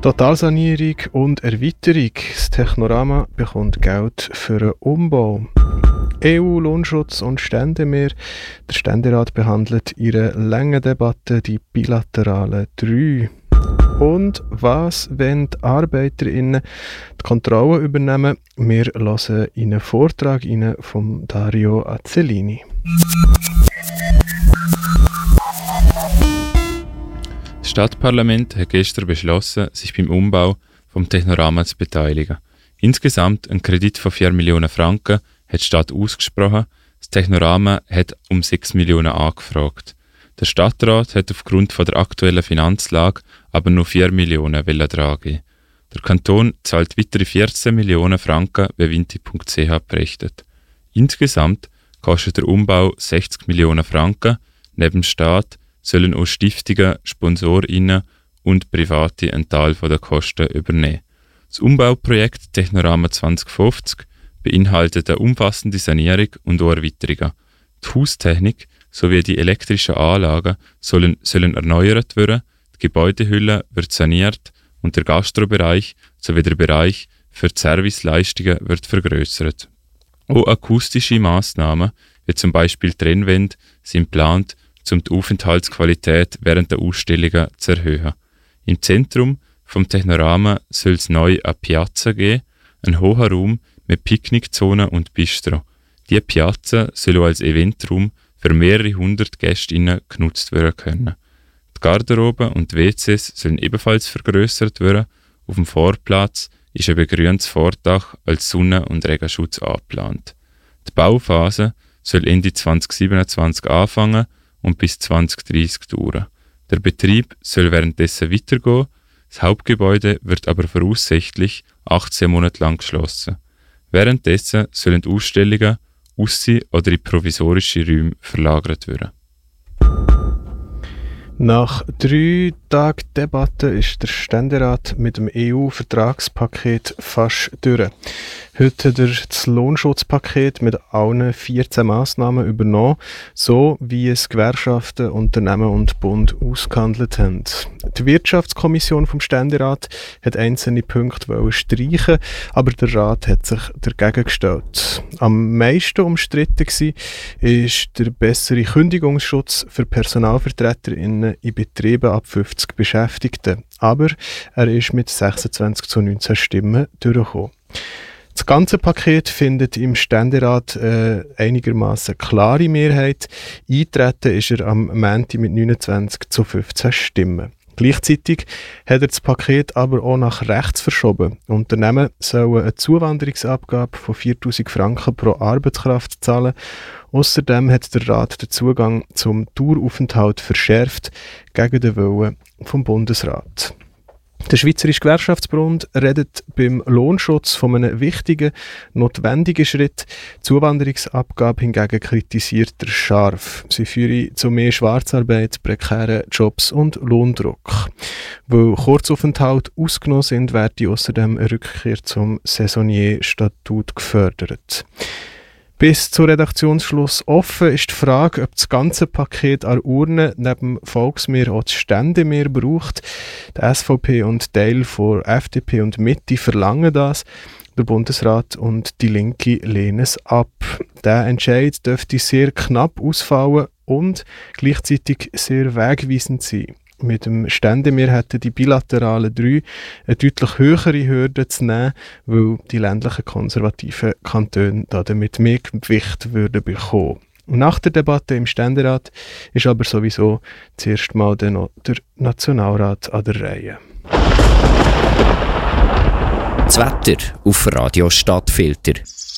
Totalsanierung und Erweiterung. Das Technorama bekommt Geld für einen Umbau. EU, Lohnschutz und Ständemeer. Der Ständerat behandelt in einer langen Debatte die bilateralen 3. Und was, wenn die ArbeiterInnen die Kontrolle übernehmen? Wir hören in einen Vortrag von Dario Azzellini. Das Stadtparlament hat gestern beschlossen, sich beim Umbau vom Technorama zu beteiligen. Insgesamt ein Kredit von 4 Millionen Franken hat die Stadt ausgesprochen. Das Technorama hat um 6 Millionen angefragt. Der Stadtrat hat aufgrund von der aktuellen Finanzlage aber nur 4 Millionen tragen. Der Kanton zahlt weitere 14 Millionen Franken, wie Vinti.ch berichtet. Insgesamt kostet der Umbau 60 Millionen Franken. Neben dem Staat sollen auch Stiftungen, SponsorInnen und Private einen Teil der Kosten übernehmen. Das Umbauprojekt Technorama 2050 beinhaltet eine umfassende Sanierung und auch Erweiterungen. Die Haustechnik sowie die elektrischen Anlagen sollen erneuert werden, die Gebäudehülle wird saniert und der Gastrobereich sowie der Bereich für die Serviceleistungen wird vergrößert. Auch akustische Massnahmen, wie zum Beispiel Trennwände, sind geplant, um die Aufenthaltsqualität während der Ausstellungen zu erhöhen. Im Zentrum vom Technorama soll es neu eine Piazza geben, ein hoher Raum mit Picknickzone und Bistro. Diese Piazza soll auch als Eventraum für mehrere hundert GästInnen genutzt werden können. Die Garderobe und die WCs sollen ebenfalls vergrößert werden. Auf dem Vorplatz ist ein begrüntes Vordach als Sonne- und Regenschutz angeplant. Die Bauphase soll Ende 2027 anfangen und bis 2030 dauern. Der Betrieb soll währenddessen weitergehen. Das Hauptgebäude wird aber voraussichtlich 18 Monate lang geschlossen. Währenddessen sollen die Ausstellungen ausser oder in provisorische Räume verlagert werden. Nach 3 Tagen Debatte ist der Ständerat mit dem EU-Vertragspaket fast durch. Heute hat er das Lohnschutzpaket mit allen 14 Massnahmen übernommen, so wie es Gewerkschaften, Unternehmen und Bund ausgehandelt haben. Die Wirtschaftskommission vom Ständerat hat einzelne Punkte streichen, aber der Rat hat sich dagegen gestellt. Am meisten umstritten war der bessere Kündigungsschutz für PersonalvertreterInnen in Betrieben ab 50 Beschäftigten. Aber er ist mit 26:19 Stimmen durchgekommen. Das ganze Paket findet im Ständerat einigermaßen klare Mehrheit. Eintreten ist er am Montag mit 29:15 Stimmen. Gleichzeitig hat er das Paket aber auch nach rechts verschoben. Unternehmen sollen eine Zuwanderungsabgabe von 4'000 Franken pro Arbeitskraft zahlen. Außerdem hat der Rat den Zugang zum Daueraufenthalt verschärft gegen den Willen vom Bundesrat. Der Schweizerische Gewerkschaftsbund redet beim Lohnschutz von einem wichtigen, notwendigen Schritt. Die Zuwanderungsabgabe hingegen kritisiert er scharf. Sie führe zu mehr Schwarzarbeit, prekären Jobs und Lohndruck. Weil Kurzaufenthalte ausgenommen sind, werde außerdem eine Rückkehr zum Saisonnier-Statut gefördert. Bis zum Redaktionsschluss offen ist die Frage, ob das ganze Paket an Urne neben Volksmehr auch das Ständemeer braucht. Die SVP und Teil von FDP und Mitte verlangen das. Der Bundesrat und die Linke lehnen es ab. Der Entscheid dürfte sehr knapp ausfallen und gleichzeitig sehr wegweisend sein. Mit dem Ständemeer hätten die bilateralen 3 eine deutlich höhere Hürde zu nehmen, weil die ländlichen konservativen Kantone damit mehr Gewicht würden bekommen. Nach der Debatte im Ständerat ist aber sowieso zuerst mal noch der Nationalrat an der Reihe. Das Wetter auf Radio Stadtfilter.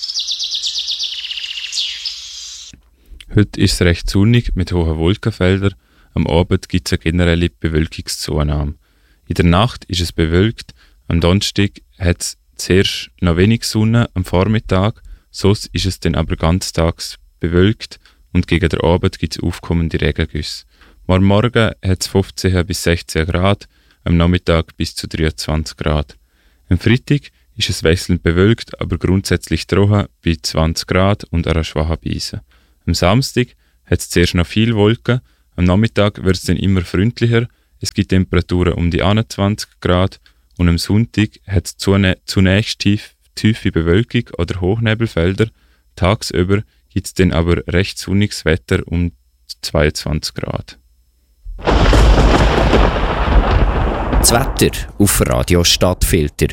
Heute ist es recht sonnig mit hohen Wolkenfeldern. Am Abend gibt es eine generelle Bewölkungszunahme. In der Nacht ist es bewölkt. Am Donnerstag hat es zuerst noch wenig Sonne am Vormittag. Sonst ist es dann aber ganztags bewölkt und gegen den Abend gibt es aufkommende Regengüsse. Morgen hat es 15 bis 16 Grad, am Nachmittag bis zu 23 Grad. Am Freitag ist es wechselnd bewölkt, aber grundsätzlich trocken bei 20 Grad und einer schwachen Brise. Am Samstag hat es zuerst noch viel Wolken. Am Nachmittag wird es dann immer freundlicher. Es gibt Temperaturen um die 21 Grad und am Sonntag hat es zunächst tiefe Bewölkung oder Hochnebelfelder. Tagsüber gibt es dann aber recht sonniges Wetter um 22 Grad. Das Wetter auf Radio Stadtfilter.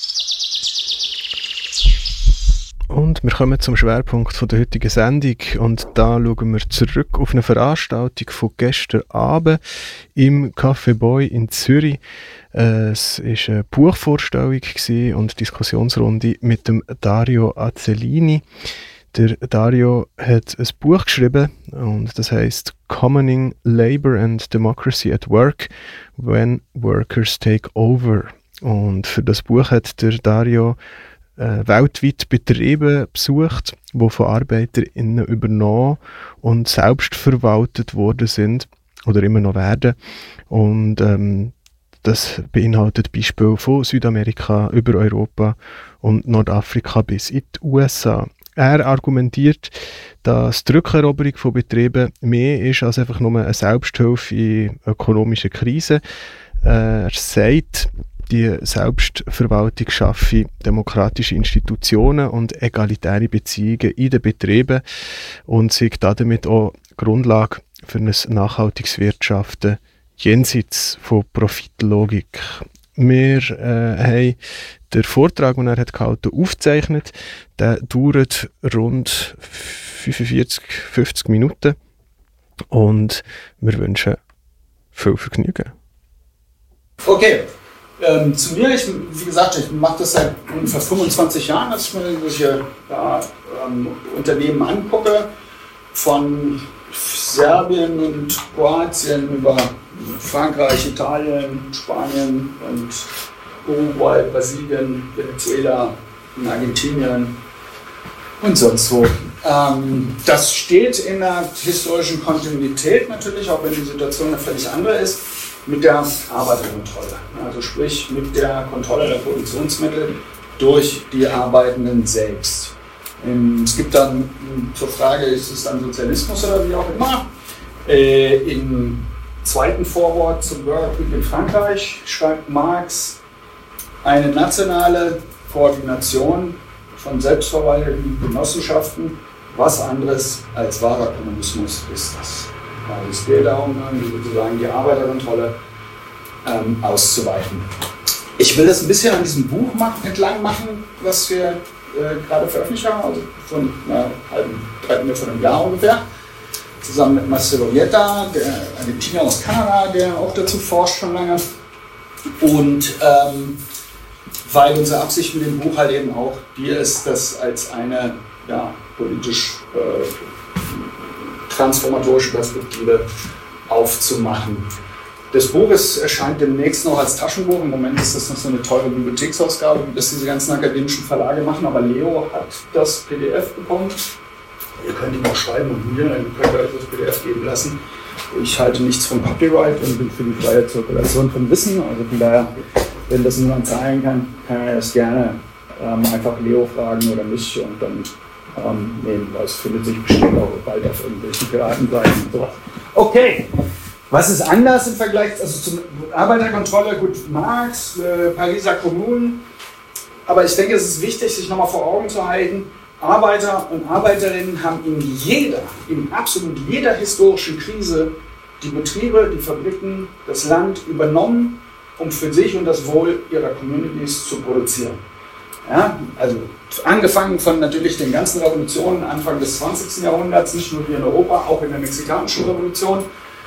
Und wir kommen zum Schwerpunkt der heutigen Sendung und da schauen wir zurück auf eine Veranstaltung von gestern Abend im Café Boy in Zürich. Es war eine Buchvorstellung und Diskussionsrunde mit dem Dario Azzellini. Der Dario hat ein Buch geschrieben und das heisst Commoning Labour and Democracy at Work – When Workers Take Over. Und für das Buch hat der Dario weltweit Betriebe besucht, die von ArbeiterInnen übernommen und selbst verwaltet worden sind oder immer noch werden. Und das beinhaltet Beispiele von Südamerika über Europa und Nordafrika bis in die USA. Er argumentiert, dass die Rückeroberung von Betrieben mehr ist als einfach nur eine Selbsthilfe in ökonomischen Krisen. Er sagt, die Selbstverwaltung schaffe demokratische Institutionen und egalitäre Beziehungen in den Betrieben und sei damit auch Grundlage für ein nachhaltiges Wirtschaften jenseits von Profitlogik. Wir haben den Vortrag, den er hat gehalten, aufgezeichnet. Der dauert rund 45-50 Minuten und wir wünschen viel Vergnügen. Okay. Zu mir, wie gesagt, ich mache das seit ungefähr 25 Jahren, dass ich mir solche Unternehmen angucke, von Serbien und Kroatien über Frankreich, Italien, Spanien und Uruguay, Brasilien, Venezuela, Argentinien und sonst wo. Das steht in einer historischen Kontinuität natürlich, auch wenn die Situation eine völlig andere ist, mit der Arbeiterkontrolle. Also sprich mit der Kontrolle der Produktionsmittel durch die Arbeitenden selbst. Es gibt dann zur Frage, ist es dann Sozialismus oder wie auch immer, im zweiten Vorwort zum Bürgerkrieg in Frankreich schreibt Marx, eine nationale Koordination von selbstverwalteten Genossenschaften, was anderes als wahrer Kommunismus ist das. Also es geht darum, sozusagen die Arbeiterkontrolle auszuweiten. Ich will das ein bisschen an diesem Buch entlang machen, was wir gerade veröffentlicht haben, also von einem Jahr ungefähr, zusammen mit Marcelo Vieta, der Argentinier aus Kanada, der auch dazu forscht schon lange. Und weil unsere Absicht mit dem Buch halt eben auch die ist, das als eine politisch transformatorische Perspektive aufzumachen. Das Buch erscheint demnächst noch als Taschenbuch. Im Moment ist das noch so eine teure Bibliotheksausgabe, wie das diese ganzen akademischen Verlage machen. Aber Leo hat das PDF bekommen. Ihr könnt ihm auch schreiben und mir, dann könnt ihr euch das PDF geben lassen. Ich halte nichts vom Copyright und bin für die freie Zirkulation von Wissen. Also von daher, wenn das niemand zahlen kann, kann er das gerne einfach Leo fragen oder mich und dann nehmen, weil es findet sich bestimmt auch bald auf irgendwelchen Piratenseiten und sowas. Okay, was ist anders im Vergleich zur Arbeiterkontrolle? Gut, Marx, Pariser Kommunen, aber ich denke, es ist wichtig, sich nochmal vor Augen zu halten, Arbeiter und Arbeiterinnen haben in absolut jeder historischen Krise die Betriebe, die Fabriken, das Land übernommen, um für sich und das Wohl ihrer Communities zu produzieren. Ja, also angefangen von natürlich den ganzen Revolutionen Anfang des 20. Jahrhunderts, nicht nur hier in Europa, auch in der mexikanischen Revolution,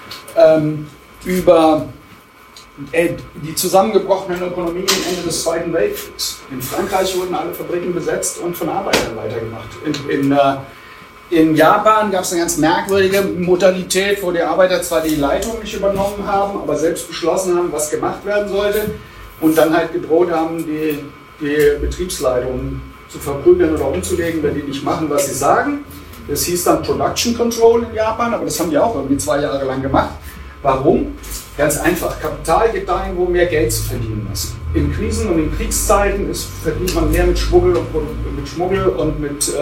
über die zusammengebrochenen Ökonomien Ende des Zweiten Weltkriegs. In Frankreich wurden alle Fabriken besetzt und von Arbeitern weitergemacht. In Japan gab es eine ganz merkwürdige Modalität, wo die Arbeiter zwar die Leitung nicht übernommen haben, aber selbst beschlossen haben, was gemacht werden sollte und dann halt gedroht haben, die Betriebsleitung zu verprügeln oder umzulegen, wenn die nicht machen, was sie sagen. Das hieß dann Production Control in Japan, aber das haben die auch irgendwie 2 Jahre lang gemacht. Warum? Ganz einfach. Kapital geht dahin, wo mehr Geld zu verdienen ist. In Krisen und in Kriegszeiten verdient man mehr mit Schmuggel und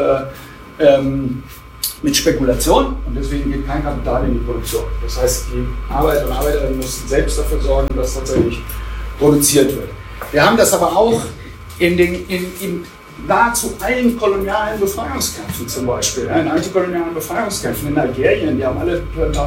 mit Spekulation und deswegen geht kein Kapital in die Produktion. Das heißt, die Arbeiter und Arbeiterinnen müssen selbst dafür sorgen, dass tatsächlich produziert wird. Wir haben das aber auch in nahezu allen kolonialen Befreiungskämpfen zum Beispiel. In antikolonialen Befreiungskämpfen in Algerien, die haben alle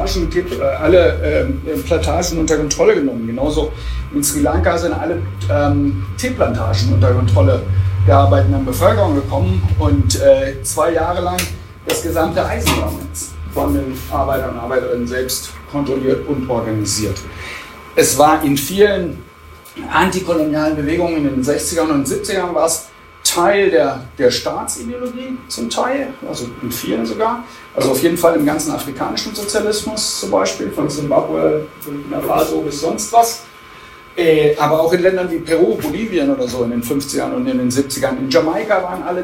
Plantagen unter Kontrolle genommen. Genauso in Sri Lanka sind alle Teeplantagen unter Kontrolle der arbeitenden Bevölkerung gekommen und 2 Jahre lang das gesamte Eisenbahnnetz von den Arbeitern und Arbeiterinnen selbst kontrolliert und organisiert. Es war in vielen antikolonialen Bewegungen in den 60ern und 70ern war es Teil der Staatsideologie zum Teil, also in vielen sogar. Also auf jeden Fall im ganzen afrikanischen Sozialismus zum Beispiel, von Zimbabwe, Burkina Faso bis sonst was. Aber auch in Ländern wie Peru, Bolivien oder so in den 50ern und in den 70ern. In Jamaika waren alle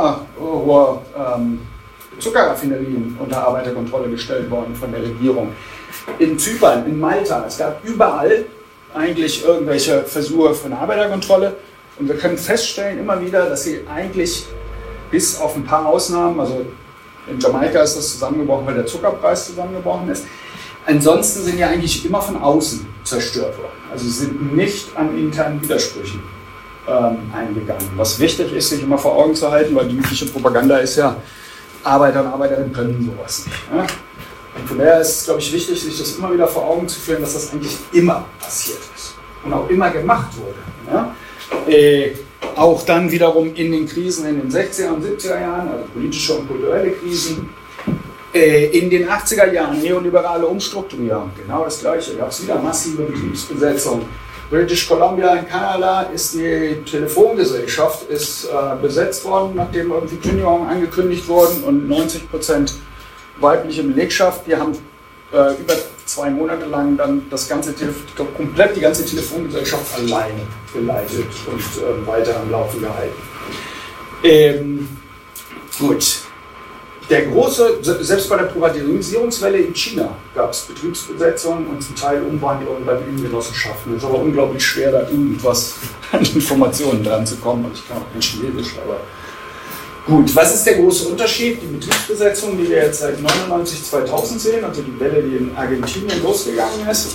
Zuckerraffinerien unter Arbeiterkontrolle gestellt worden von der Regierung. In Zypern, in Malta, es gab überall eigentlich irgendwelche Versuche von Arbeiterkontrolle. Und wir können feststellen immer wieder, dass sie eigentlich bis auf ein paar Ausnahmen, also in Jamaika ist das zusammengebrochen, weil der Zuckerpreis zusammengebrochen ist. Ansonsten sind ja eigentlich immer von außen zerstört worden. Also sie sind nicht an internen Widersprüchen eingegangen. Was wichtig ist, sich immer vor Augen zu halten, weil die übliche Propaganda ist ja, Arbeiter und Arbeiterinnen können sowas nicht. Ja? Und von daher ist es, glaube ich, wichtig, sich das immer wieder vor Augen zu führen, dass das eigentlich immer passiert ist und auch immer gemacht wurde. Ja? Auch dann wiederum in den Krisen in den 60er und 70er Jahren, also politische und kulturelle Krisen, in den 80er Jahren neoliberale Umstrukturierung, genau das Gleiche, gab es wieder massive Betriebsbesetzung. British Columbia in Kanada ist die Telefongesellschaft besetzt worden, nachdem irgendwie Kündigungen angekündigt wurden und 90% weibliche Belegschaft, die haben über 2 Monate lang dann komplett die ganze Telefongesellschaft alleine geleitet und weiter am Laufen gehalten. Gut. Selbst bei der Privatisierungswelle in China gab es Betriebsbesetzungen und zum Teil Umwandlungen bei den Genossenschaften. Es ist aber unglaublich schwer, da irgendwas an Informationen dran zu kommen. Ich kann auch kein Chinesisch, aber gut. Was ist der große Unterschied? Die Betriebsbesetzung, die wir jetzt seit 99, 2000 sehen, also die Welle, die in Argentinien losgegangen ist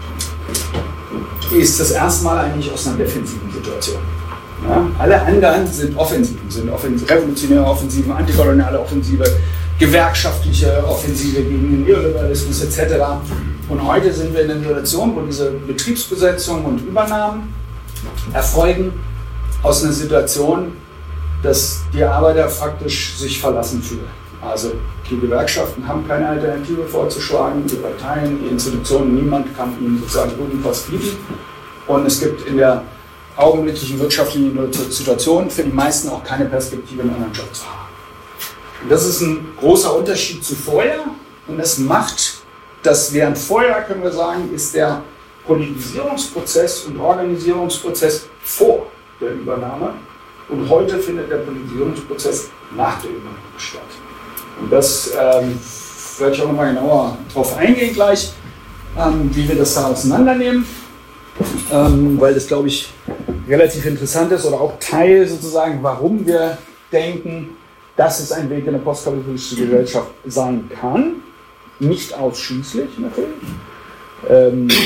das erste Mal eigentlich aus einer defensiven Situation. Ja, alle anderen sind Offensiven, revolutionäre Offensiven, antikoloniale Offensive, gewerkschaftliche Offensive gegen den Neoliberalismus etc. Und heute sind wir in einer Situation, wo diese Betriebsbesetzungen und Übernahmen erfolgen aus einer Situation, dass die Arbeiter faktisch sich verlassen fühlen. Also die Gewerkschaften haben keine Alternative vorzuschlagen, die Parteien, die Institutionen, niemand kann ihnen sozusagen irgendwas bieten. Und es gibt in der augenblicklichen wirtschaftlichen Situation für die meisten auch keine Perspektive, einen anderen Job zu haben. Und das ist ein großer Unterschied zu vorher und das macht, dass während vorher, können wir sagen, ist der Politisierungsprozess und Organisierungsprozess vor der Übernahme und heute findet der Politisierungsprozess nach der Übernahme statt. Und das werde ich auch nochmal genauer drauf eingehen gleich, wie wir das da auseinandernehmen. Weil das, glaube ich, relativ interessant ist oder auch Teil sozusagen, warum wir denken, dass es ein Weg in eine postkapitalistische Gesellschaft sein kann. Nicht ausschließlich natürlich.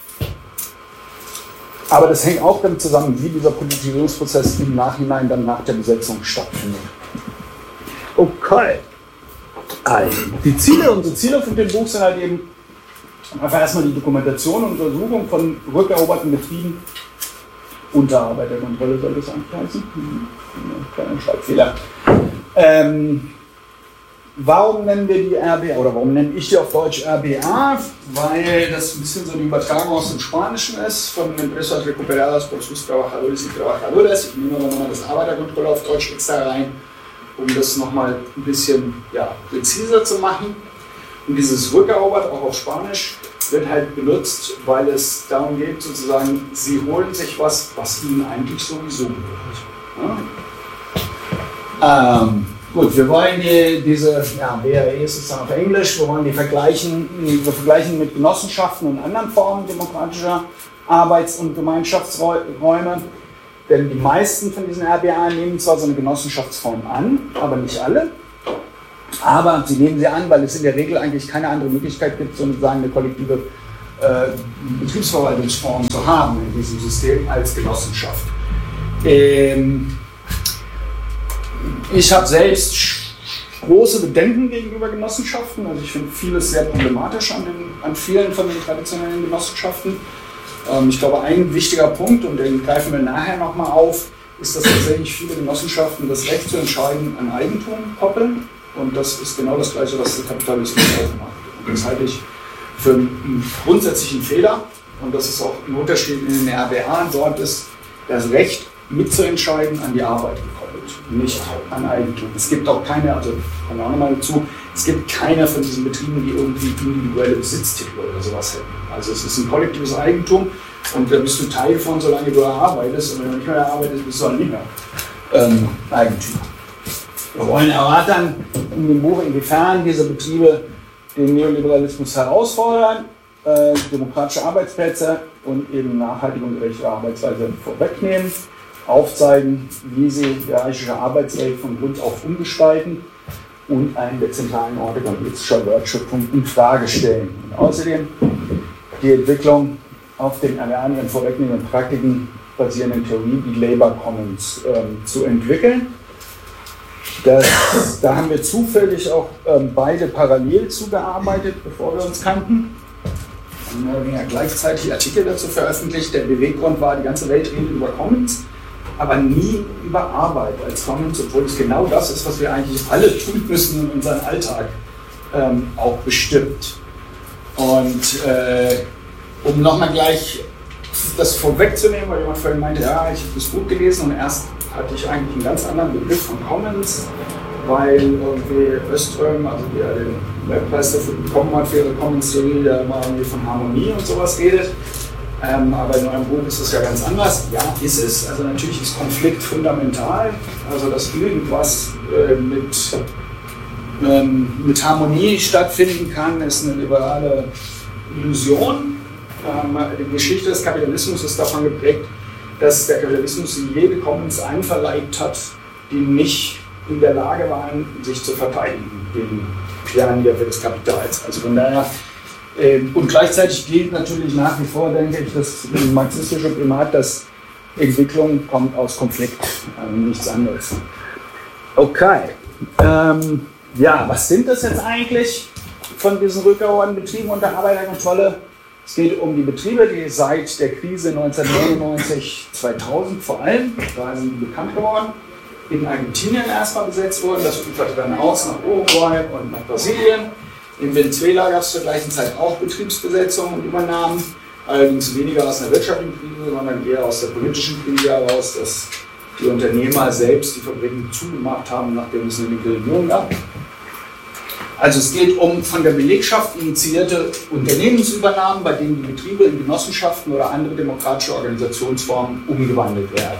Aber das hängt auch damit zusammen, wie dieser Politisierungsprozess im Nachhinein dann nach der Besetzung stattfindet. Okay. Also, unsere Ziele von dem Buch sind halt eben einfach erstmal die Dokumentation und Untersuchung von rückeroberten Betrieben unter Arbeiterkontrolle, soll das eigentlich heißen? Kleiner Schreibfehler. Warum nennen wir die RBA oder warum nenne ich die auf Deutsch RBA? Weil das ein bisschen so eine Übertragung aus dem Spanischen ist, von Empresas Recuperadas por sus Trabajadores y Trabajadoras. Ich nehme nochmal das Arbeiterkontrolle auf Deutsch extra rein, um das nochmal ein bisschen präziser zu machen. Und dieses rückerobert, auch auf Spanisch, wird halt benutzt, weil es darum geht, sozusagen, sie holen sich was ihnen eigentlich sowieso gehört. Ja? Gut, wir wollen diese BRE ist sozusagen auf Englisch, wir wollen die vergleichen mit Genossenschaften und anderen Formen demokratischer Arbeits- und Gemeinschaftsräume. Denn die meisten von diesen RBA nehmen zwar so eine Genossenschaftsform an, aber nicht alle. Aber sie nehmen sie an, weil es in der Regel eigentlich keine andere Möglichkeit gibt, sozusagen eine kollektive Betriebsverwaltungsform zu haben in diesem System als Genossenschaft. Ich habe selbst große Bedenken gegenüber Genossenschaften. Also ich finde vieles sehr problematisch an vielen von den traditionellen Genossenschaften. Ich glaube, ein wichtiger Punkt, und den greifen wir nachher nochmal auf, ist, dass tatsächlich viele Genossenschaften das Recht zu entscheiden an Eigentum koppeln. Und das ist genau das Gleiche, was der Kapitalismus auch macht. Und das halte ich für einen grundsätzlichen Fehler. Und das ist auch ein Unterschied in den RWA. Dort ist das Recht mitzuentscheiden an die Arbeit gekoppelt, nicht an Eigentum. Es gibt auch keine, also kommen wir auch nochmal dazu, es gibt keine von diesen Betrieben, die irgendwie individuelle Besitztitel oder sowas hätten. Also es ist ein kollektives Eigentum und da bist du Teil von, solange du arbeitest. Und wenn du nicht mehr arbeitest, bist du halt nicht mehr Eigentümer. Wir wollen erörtern in dem Buch, inwiefern diese Betriebe den Neoliberalismus herausfordern, demokratische Arbeitsplätze und eben nachhaltige und gerechte Arbeitsweise vorwegnehmen, aufzeigen, wie sie die hierarchische Arbeitswelt von Grund auf umgestalten und einen der zentralen Orte kapitalistischer Wertschöpfung in Frage stellen. Und außerdem die Entwicklung auf den erlernenden vorwegnehmenden Praktiken basierenden Theorie, die Labour Commons, zu entwickeln. Da haben wir zufällig auch beide parallel zugearbeitet, bevor wir uns kannten. Wir haben gleichzeitig Artikel dazu veröffentlicht. Der Beweggrund war, die ganze Welt redet über Commons, aber nie über Arbeit als Commons, obwohl es genau das ist, was wir eigentlich alle tun müssen und unseren Alltag auch bestimmt. Und um nochmal gleich das vorwegzunehmen, weil jemand vorhin meinte, ja, ich habe das Buch gelesen und erst hatte ich eigentlich einen ganz anderen Begriff von Commons, weil irgendwie Öström, also der den Webpreis dafür bekommen hat für ihre Commons-Theorie, der mal irgendwie von Harmonie und sowas redet. Aber in eurem Buch ist es ja ganz anders. Ja, ist es. Also natürlich ist Konflikt fundamental. Also dass irgendwas mit Harmonie stattfinden kann, ist eine liberale Illusion. Die Geschichte des Kapitalismus ist davon geprägt, dass der Kapitalismus jede Commons einverleibt hat, die nicht in der Lage waren, sich zu verteidigen gegen Pioniere des Kapitals. Also von daher, und gleichzeitig gilt natürlich nach wie vor, denke ich, das marxistische Primat, dass Entwicklung kommt aus Konflikt, nichts anderes. Okay, ja, was sind das jetzt eigentlich von diesen rückerohrenden Betrieben unter Arbeiterkontrolle? Es geht um die Betriebe, die seit der Krise 1999, 2000 vor allem, da sind die bekannt geworden, in Argentinien erstmal besetzt wurden. Das uferte dann aus nach Uruguay und nach Brasilien. In Venezuela gab es zur gleichen Zeit auch Betriebsbesetzungen und Übernahmen, allerdings weniger aus einer wirtschaftlichen Krise, sondern eher aus der politischen Krise heraus, dass die Unternehmer selbst die Fabriken zugemacht haben, nachdem es eine linke Regierung gab. Also es geht um von der Belegschaft initiierte Unternehmensübernahmen, bei denen die Betriebe in Genossenschaften oder andere demokratische Organisationsformen umgewandelt werden.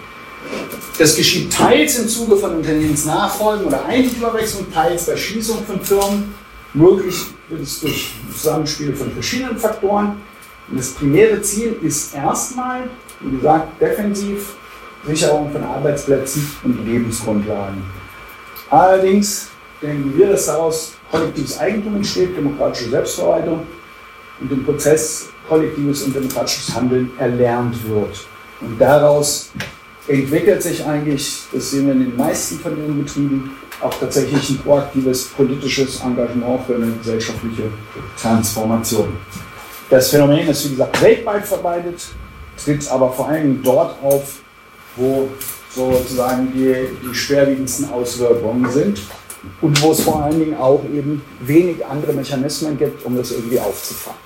Das geschieht teils im Zuge von Unternehmensnachfolgen oder Eigentümerwechseln, teils bei Schließung von Firmen. Möglich wird es durch Zusammenspiel von verschiedenen Faktoren. Und das primäre Ziel ist erstmal, wie gesagt, defensiv, Sicherung von Arbeitsplätzen und Lebensgrundlagen. Allerdings denken wir, dass daraus kollektives Eigentum entsteht, demokratische Selbstverwaltung und im Prozess kollektives und demokratisches Handeln erlernt wird. Und daraus entwickelt sich eigentlich, das sehen wir in den meisten von den Betrieben, auch tatsächlich ein proaktives politisches Engagement für eine gesellschaftliche Transformation. Das Phänomen ist, wie gesagt, weltweit verbreitet, tritt aber vor allem dort auf, wo sozusagen die schwerwiegendsten Auswirkungen sind und wo es vor allen Dingen auch eben wenig andere Mechanismen gibt, um das irgendwie aufzufangen.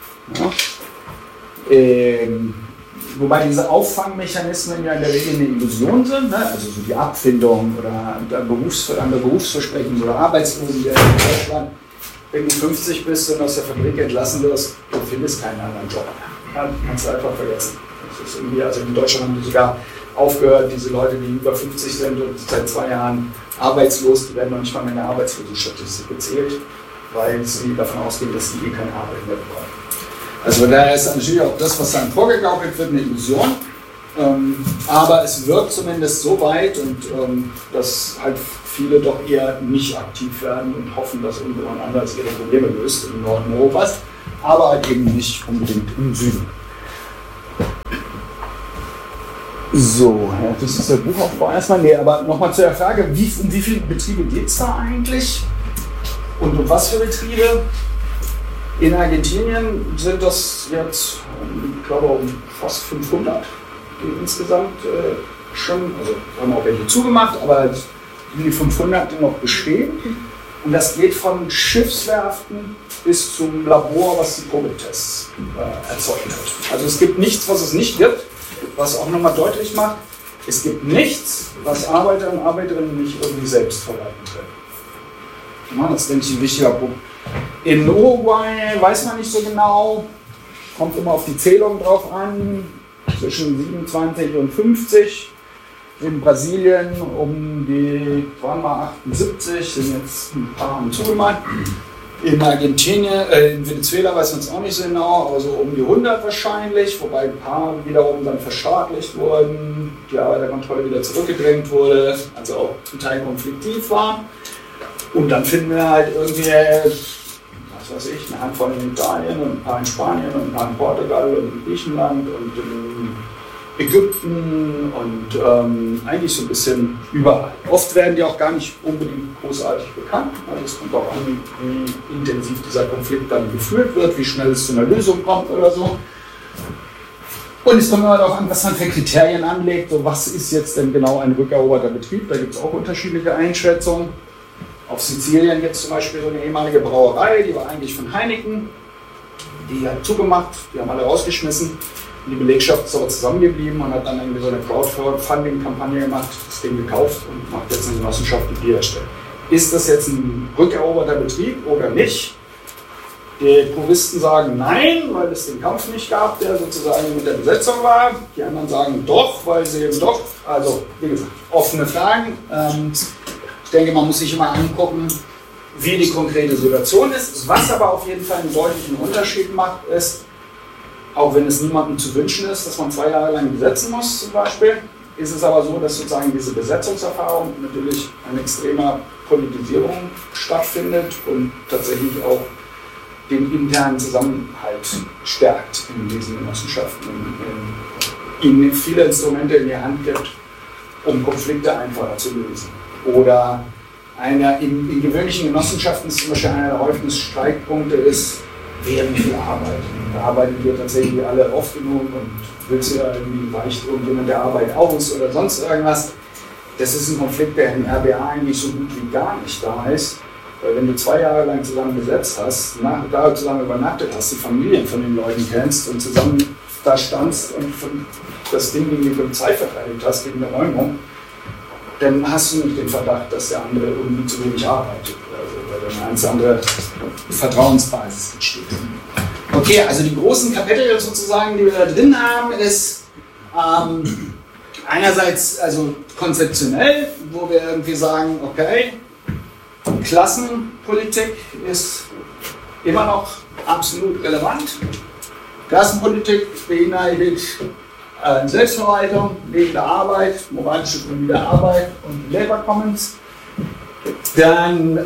Ja? Wobei diese Auffangmechanismen ja in der Regel eine Illusion sind, ne? Also so die Abfindung oder andere Berufsversprechen oder Arbeitslosen, in Deutschland, wenn du 50 bist und aus der Fabrik entlassen wirst, du findest keinen anderen Job. Ja, kannst du einfach vergessen. Das ist irgendwie, also in Deutschland haben die sogar aufgehört, diese Leute, die über 50 sind und seit 2 Jahren arbeitslos, die werden noch nicht mal mehr in der Arbeitslosenstatistik gezählt, weil sie davon ausgehen, dass sie keine Arbeit mehr bekommen. Also daher ist natürlich auch das, was dann vorgegaukelt wird, eine Illusion. Aber es wirkt zumindest so weit, und dass halt viele doch eher nicht aktiv werden und hoffen, dass irgendjemand anders ihre Probleme löst im Norden Europas. aber halt eben nicht unbedingt im Süden. So, ja, das ist der Buchaufbau erstmal. Nee, aber nochmal zu der Frage, um wie viele Betriebe geht es da eigentlich? Und um was für Betriebe? In Argentinien sind das jetzt, ich glaube, um fast 500, die insgesamt schon, also haben auch welche zugemacht, aber die 500, die noch bestehen. Und das geht von Schiffswerften bis zum Labor, was die Probetests erzeugt hat. Also es gibt nichts, was es nicht gibt, was auch nochmal deutlich macht, es gibt nichts, was Arbeiter und Arbeiterinnen nicht irgendwie selbst verwalten können. Ja, das ist, denke ich, ein wichtiger Punkt. In Uruguay weiß man nicht so genau, kommt immer auf die Zählung drauf an, zwischen 27 und 50. In Brasilien um die, waren mal 78, sind jetzt ein paar haben zugemacht. In Argentinien, in Venezuela weiß man es auch nicht so genau, aber so um die 100 wahrscheinlich, wobei ein paar wiederum dann verstaatlicht wurden, die Arbeiterkontrolle wieder zurückgedrängt wurde, also auch zum Teil konfliktiv war. Und dann finden wir halt irgendwie, was weiß ich, eine Handvoll in Italien und ein paar in Spanien und ein paar in Portugal und in Griechenland und in Ägypten und eigentlich so ein bisschen überall. Oft werden die auch gar nicht unbedingt großartig bekannt. Also es kommt auch an, wie intensiv dieser Konflikt dann geführt wird, wie schnell es zu einer Lösung kommt oder so. Und es kommt immer darauf an, was man für Kriterien anlegt. So, was ist jetzt denn genau ein rückeroberter Betrieb? Da gibt es auch unterschiedliche Einschätzungen. Auf Sizilien gibt es zum Beispiel so eine ehemalige Brauerei, die war eigentlich von Heineken. Die hat zugemacht, die haben alle rausgeschmissen. Die Belegschaft ist aber zusammengeblieben und hat dann irgendwie so eine Crowdfunding-Kampagne gemacht, das Ding gekauft und macht jetzt eine Genossenschaft, die Bier erstellt. Ist das jetzt ein rückeroberter Betrieb oder nicht? Die Puristen sagen nein, weil es den Kampf nicht gab, der sozusagen mit der Besetzung war. Die anderen sagen doch, weil sie eben doch, also wie gesagt, offene Fragen. Ich denke, man muss sich immer angucken, wie die konkrete Situation ist. Was aber auf jeden Fall einen deutlichen Unterschied macht, ist, auch wenn es niemandem zu wünschen ist, dass man 2 Jahre lang besetzen muss zum Beispiel, ist es aber so, dass sozusagen diese Besetzungserfahrung natürlich eine extreme Politisierung stattfindet und tatsächlich auch den internen Zusammenhalt stärkt in diesen Genossenschaften, ihnen viele Instrumente in die Hand gibt, um Konflikte einfacher zu lösen. Oder in gewöhnlichen Genossenschaften ist zum Beispiel einer der häufigsten Streitpunkte ist, wer wie viel arbeitet. Da arbeiten wir tatsächlich alle oft genug und willst du ja irgendwie weicht irgendjemand der Arbeit aus oder sonst irgendwas. Das ist ein Konflikt, der in RBA eigentlich so gut wie gar nicht da ist. Weil wenn du 2 Jahre lang zusammen besetzt hast, da zusammen übernachtet hast, die Familien von den Leuten kennst und zusammen da standst und das Ding gegen die Polizei verteidigt hast, gegen eine Räumung, dann hast du nicht den Verdacht, dass der andere irgendwie zu wenig arbeitet. Also, weil dann eine ganz andere Vertrauensbasis entsteht. Okay, also die großen Kapitel sozusagen, die wir da drin haben, ist einerseits also konzeptionell, wo wir irgendwie sagen, okay, Klassenpolitik ist immer noch absolut relevant. Klassenpolitik beinhaltet Selbstverwaltung, lebende Arbeit, moralische Ökonomie der Arbeit und Labor Commons. Dann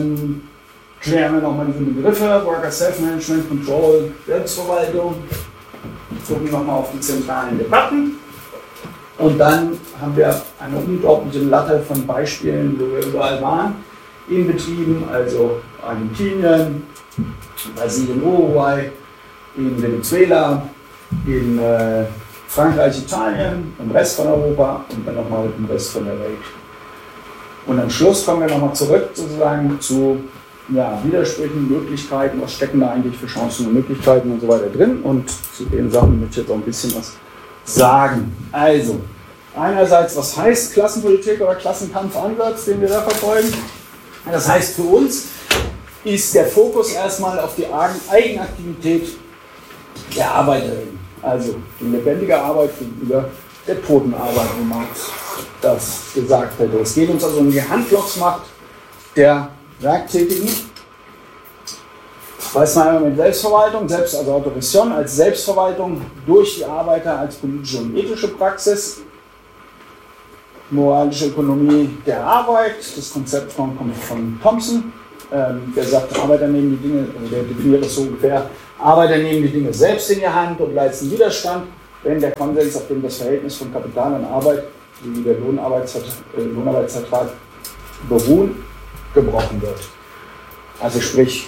klären wir nochmal diese Begriffe, Worker Self-Management, Control, Selbstverwaltung. Gucken nochmal auf die zentralen Debatten. Und dann haben wir eine unglaubliche Latte von Beispielen, wo wir überall waren, in Betrieben, also Argentinien, Brasilien, Uruguay, in Venezuela, in Frankreich, Italien, im Rest von Europa und dann nochmal im Rest von der Welt. Und am Schluss kommen wir nochmal zurück sozusagen zu Widersprüchen, Möglichkeiten, was stecken da eigentlich für Chancen und Möglichkeiten und so weiter drin. Und zu den Sachen möchte ich jetzt auch ein bisschen was sagen. Also, einerseits, was heißt Klassenpolitik oder Klassenkampfansatz, den wir da verfolgen? Das heißt, für uns ist der Fokus erstmal auf die Eigenaktivität der Arbeiterin. Also die lebendige Arbeit gegenüber der toten Arbeit, wie Marx das gesagt hätte. Es geht uns also um die Handlungsmacht der Werktätigen. Weiß man einmal mit Selbstverwaltung, also Autorisation als Selbstverwaltung durch die Arbeiter als politische und ethische Praxis. Moralische Ökonomie der Arbeit, das Konzept kommt von Thompson. der sagt, Arbeiter nehmen die Dinge, also der definiert das so ungefähr, Arbeiter nehmen die Dinge selbst in die Hand und leisten Widerstand, wenn der Konsens, auf dem das Verhältnis von Kapital und Arbeit, wie der Lohnarbeitsvertrag beruhen, gebrochen wird. Also sprich,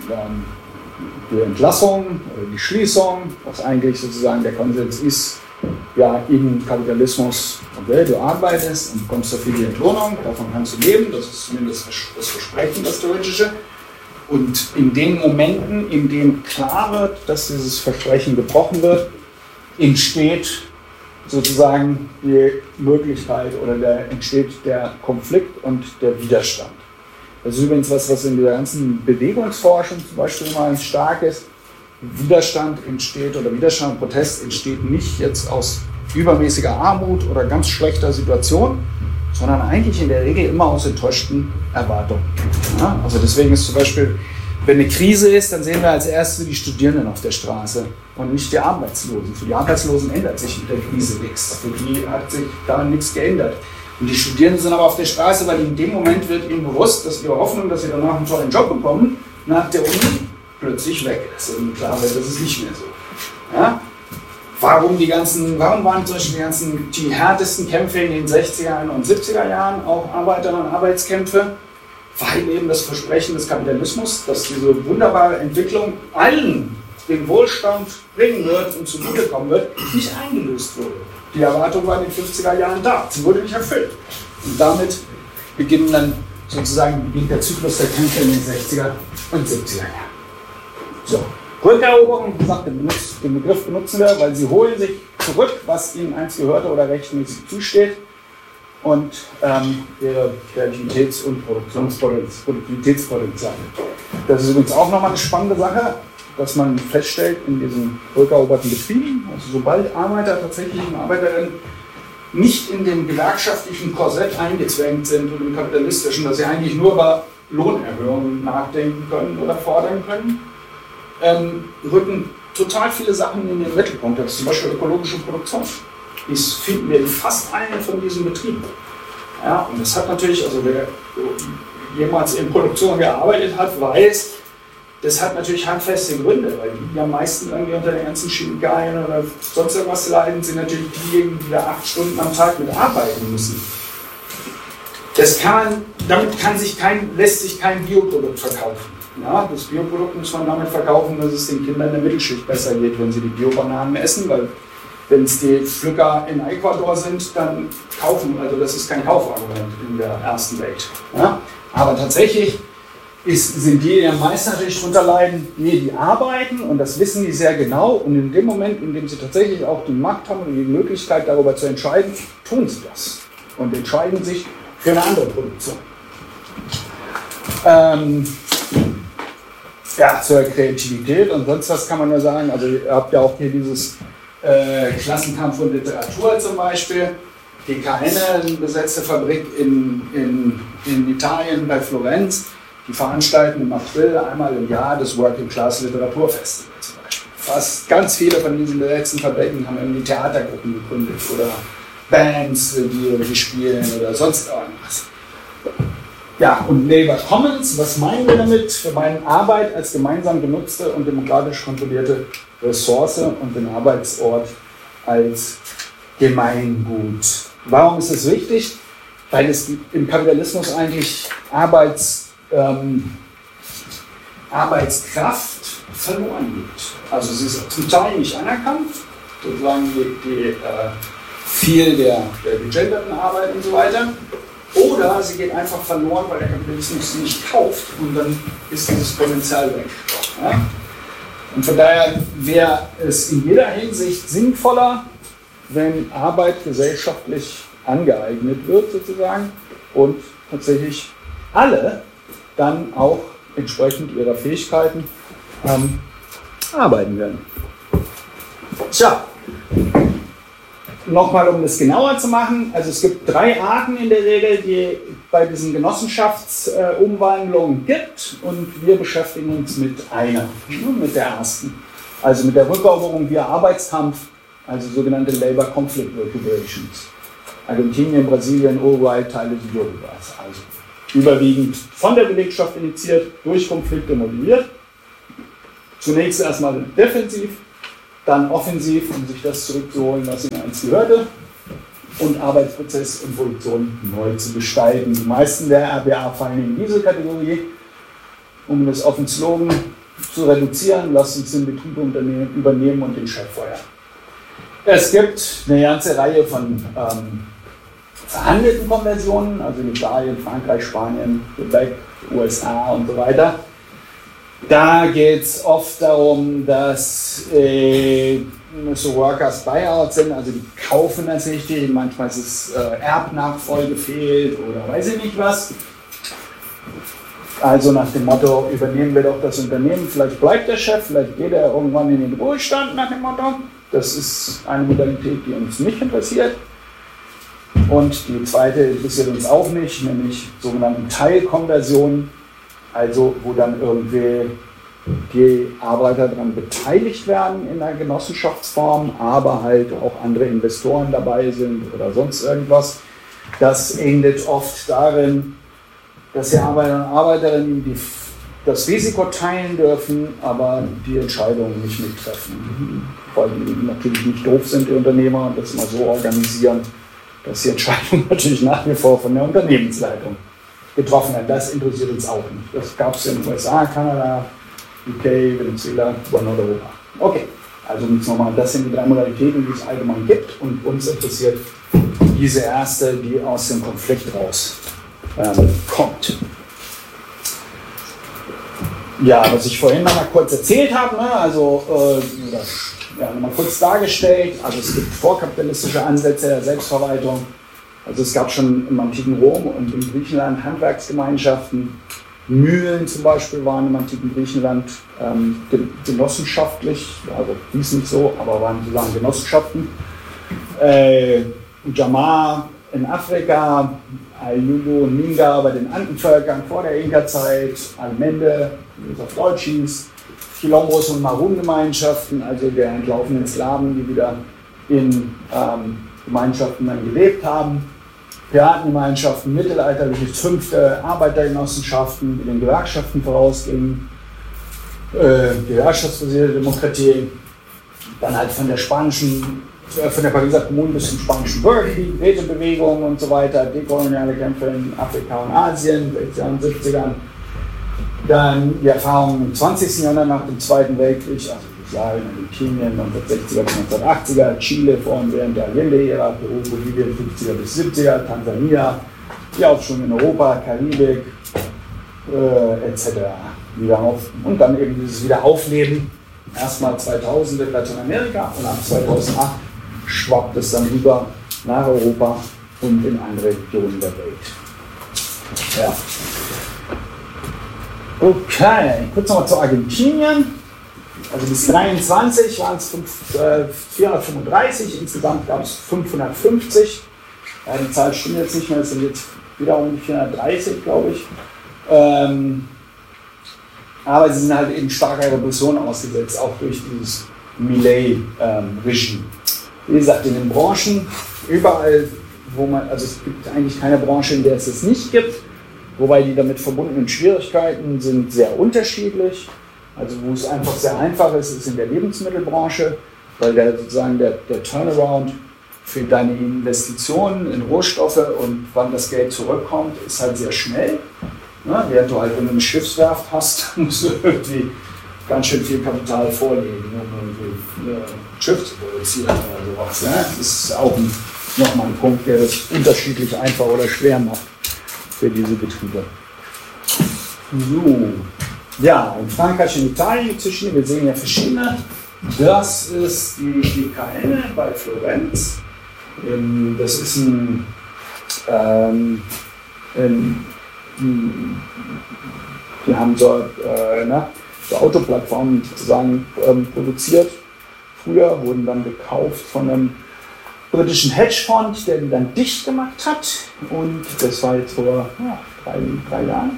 die Entlassung oder die Schließung, was eigentlich sozusagen der Konsens ist, ja, im Kapitalismus, okay, du arbeitest und bekommst dafür die Entlohnung, davon kannst du leben, das ist zumindest das Versprechen, das theoretische. Und in den Momenten, in denen klar wird, dass dieses Versprechen gebrochen wird, entsteht sozusagen die Möglichkeit oder entsteht der Konflikt und der Widerstand. Das ist übrigens was in der ganzen Bewegungsforschung zum Beispiel mal stark ist. Widerstand entsteht oder Widerstand und Protest entsteht nicht jetzt aus übermäßiger Armut oder ganz schlechter Situation, sondern eigentlich in der Regel immer aus enttäuschten Erwartungen. Ja, also deswegen ist zum Beispiel, wenn eine Krise ist, dann sehen wir als erstes die Studierenden auf der Straße und nicht die Arbeitslosen. Für die Arbeitslosen ändert sich mit der Krise nichts. Für die hat sich daran nichts geändert. Und die Studierenden sind aber auf der Straße, weil in dem Moment wird ihnen bewusst, dass ihre Hoffnung, dass sie danach einen tollen Job bekommen, nach der Uni plötzlich weg ist. Und klar wird, das ist nicht mehr so. Ja? Warum waren zum Beispiel die härtesten Kämpfe in den 60er und 70er Jahren auch Arbeiter- und Arbeitskämpfe? Weil eben das Versprechen des Kapitalismus, dass diese wunderbare Entwicklung allen den Wohlstand bringen wird und zugutekommen wird, nicht eingelöst wurde. Die Erwartung war in den 50er Jahren da, sie wurde nicht erfüllt. Und damit beginnt der Zyklus der Kämpfe in den 60er und 70er Jahren. So, Rückeroberung, wie gesagt, den Begriff benutzen wir, weil sie holen sich zurück, was ihnen einst gehörte oder rechtmäßig zusteht. Und ihre Kreativitäts- und Produktivitätspotenziale. Das ist übrigens auch nochmal eine spannende Sache, dass man feststellt in diesen rückeroberten Betrieben, also sobald Arbeiter tatsächlich und Arbeiterinnen nicht in dem gewerkschaftlichen Korsett eingezwängt sind und im kapitalistischen, dass sie eigentlich nur über Lohnerhöhungen nachdenken können oder fordern können, rücken total viele Sachen in den Mittelpunkt. Das ist zum Beispiel ökologische Produktion. Das finden wir in fast allen von diesen Betrieben. Ja, und das hat natürlich, also wer jemals in Produktion gearbeitet hat, weiß, das hat natürlich handfeste Gründe, weil die am meisten irgendwie unter den ganzen Chemikalien oder sonst irgendwas leiden, sind natürlich diejenigen, die da 8 Stunden am Tag mit arbeiten müssen. Damit lässt sich kein Bioprodukt verkaufen. Ja, das Bioprodukt muss man damit verkaufen, dass es den Kindern der Mittelschicht besser geht, wenn sie die Biobananen essen, weil wenn es die Pflücker in Ecuador sind, dann das ist kein Kaufargument in der ersten Welt. Ja? Aber tatsächlich sind die am meisten natürlich drunter leiden, die arbeiten und das wissen die sehr genau und in dem Moment, in dem sie tatsächlich auch die Macht haben und die Möglichkeit darüber zu entscheiden, tun sie das und entscheiden sich für eine andere Produktion. Zur Kreativität und sonst was kann man nur sagen, also ihr habt ja auch hier dieses Klassenkampf und Literatur zum Beispiel, die keine besetzte Fabrik in Italien bei Florenz, die veranstalten im April einmal im Jahr das Working Class Literaturfestival zum Beispiel. Fast ganz viele von diesen besetzten Fabriken haben irgendwie Theatergruppen gegründet oder Bands, die irgendwie spielen oder sonst irgendwas. Ja, und Labour Commons, was meinen wir damit? Wir meinen Arbeit als gemeinsam genutzte und demokratisch kontrollierte Ressource und den Arbeitsort als Gemeingut. Warum ist es wichtig? Weil es im Kapitalismus eigentlich Arbeitskraft verloren geht. Also sie ist zum Teil nicht anerkannt, sozusagen viel der gegenderten Arbeit und so weiter. Oder sie geht einfach verloren, weil der Kapitalismus sie nicht kauft und dann ist dieses Potenzial weg. Ja? Und von daher wäre es in jeder Hinsicht sinnvoller, wenn Arbeit gesellschaftlich angeeignet wird sozusagen und tatsächlich alle dann auch entsprechend ihrer Fähigkeiten arbeiten werden. Tja. Nochmal, um das genauer zu machen, also es gibt 3 Arten in der Regel, die bei diesen Genossenschaftsumwandlungen gibt und wir beschäftigen uns mit einer, mit der ersten. Also mit der Rückeroberung via Arbeitskampf, also sogenannte Labor Conflict Recuperations. Argentinien, Brasilien, Uruguay, Teile Südurugways. Also überwiegend von der Belegschaft initiiert, durch Konflikte motiviert. Zunächst erstmal defensiv, dann offensiv, um sich das zurückzuholen, was ihnen einst gehörte, und Arbeitsprozess und Produktion neu zu gestalten. Die meisten der RPA fallen in diese Kategorie. Um das offen Slogan zu reduzieren, lasst uns den Betrieb übernehmen und den Chef feuern. Es gibt eine ganze Reihe von verhandelten Konversionen, also in Italien, Frankreich, Spanien, Quebec, USA und so weiter. Da geht es oft darum, dass so Workers Buyout sind, also die kaufen das richtig, manchmal ist es Erbnachfolge fehlt oder weiß ich nicht was. Also nach dem Motto, übernehmen wir doch das Unternehmen, vielleicht bleibt der Chef, vielleicht geht er irgendwann in den Ruhestand nach dem Motto. Das ist eine Modalität, die uns nicht interessiert. Und die zweite interessiert uns auch nicht, nämlich sogenannte Teilkonversionen, also wo dann irgendwie die Arbeiter daran beteiligt werden in einer Genossenschaftsform, aber halt auch andere Investoren dabei sind oder sonst irgendwas. Das endet oft darin, dass die Arbeiter und Arbeiterinnen das Risiko teilen dürfen, aber die Entscheidungen nicht mittreffen. Weil die natürlich nicht doof sind, die Unternehmer, und das immer so organisieren, dass die Entscheidungen natürlich nach wie vor von der Unternehmensleitung getroffen werden. Das interessiert uns auch nicht. Das gab es in den USA, Kanada, UK, Venezuela, Nordeuropa. Okay, also jetzt nochmal, das sind die drei Modalitäten, die es allgemein gibt, und uns interessiert diese erste, die aus dem Konflikt raus kommt. Ja, was ich vorhin noch mal kurz erzählt habe, ne, also noch mal kurz dargestellt, also es gibt vorkapitalistische Ansätze der Selbstverwaltung, also es gab schon im antiken Rom und in Griechenland Handwerksgemeinschaften, Mühlen zum Beispiel waren im antiken Griechenland genossenschaftlich, also hieß nicht so, aber waren sozusagen Genossenschaften. Jamar in Afrika, Ayubu und Minga bei den Andenvölkern vor der Inka-Zeit, Almende, wie es auf Deutsch hieß, Quilombos und Marun-Gemeinschaften, also der entlaufenen Sklaven, die wieder in Gemeinschaften dann gelebt haben, Piratengemeinschaften, mittelalterliche fünfte Arbeitergenossenschaften, die den Gewerkschaften vorausgingen, gewerkschaftsbasierte Demokratie, dann halt von der Pariser Kommune bis zum spanischen Bürgerkrieg, Rätebewegung und so weiter, dekoloniale Kämpfe in Afrika und Asien, 60er und 70ern. Dann die Erfahrungen im 20. Jahrhundert nach dem Zweiten Weltkrieg, also Jugoslawien, Argentinien, 1960er bis 1980er, Chile vor und während der Allende-Ära, Peru, Bolivien, 50er bis 70er, Tansania, die Aufschwung in Europa, Karibik, etc. Und dann eben dieses Wiederaufleben, erstmal 2000 in Lateinamerika und ab 2008 schwappt es dann rüber nach Europa und in andere Regionen der Welt. Ja. Okay, kurz nochmal zu Argentinien. Also bis 1923 waren es 435, insgesamt gab es 550. Ja, die Zahl stimmt jetzt nicht mehr, es sind jetzt wieder um die 430, glaube ich. Aber sie sind halt eben starker Repression ausgesetzt, auch durch dieses Milei-Regime. Wie gesagt, in den Branchen, überall, also es gibt eigentlich keine Branche, in der es das nicht gibt, wobei die damit verbundenen Schwierigkeiten sind sehr unterschiedlich. Also wo es einfach sehr einfach ist, ist in der Lebensmittelbranche, weil der Turnaround für deine Investitionen in Rohstoffe und wann das Geld zurückkommt, ist halt sehr schnell. Ja, während du halt, wenn du eine Schiffswerft hast, musst du irgendwie ganz schön viel Kapital vorlegen, um irgendwie ein Schiff zu produzieren oder sowas. Ja? Das ist auch nochmal ein Punkt, der das unterschiedlich einfach oder schwer macht für diese Betriebe. So. Ja, in Frankreich und Italien gibt es verschiedene, wir sehen ja verschiedene. Das ist die DKN bei Florenz. Das ist die haben so Autoplattformen sozusagen produziert. Früher wurden dann gekauft von einem britischen Hedgefonds, der die dann dicht gemacht hat. Und das war jetzt vor 3 Jahren.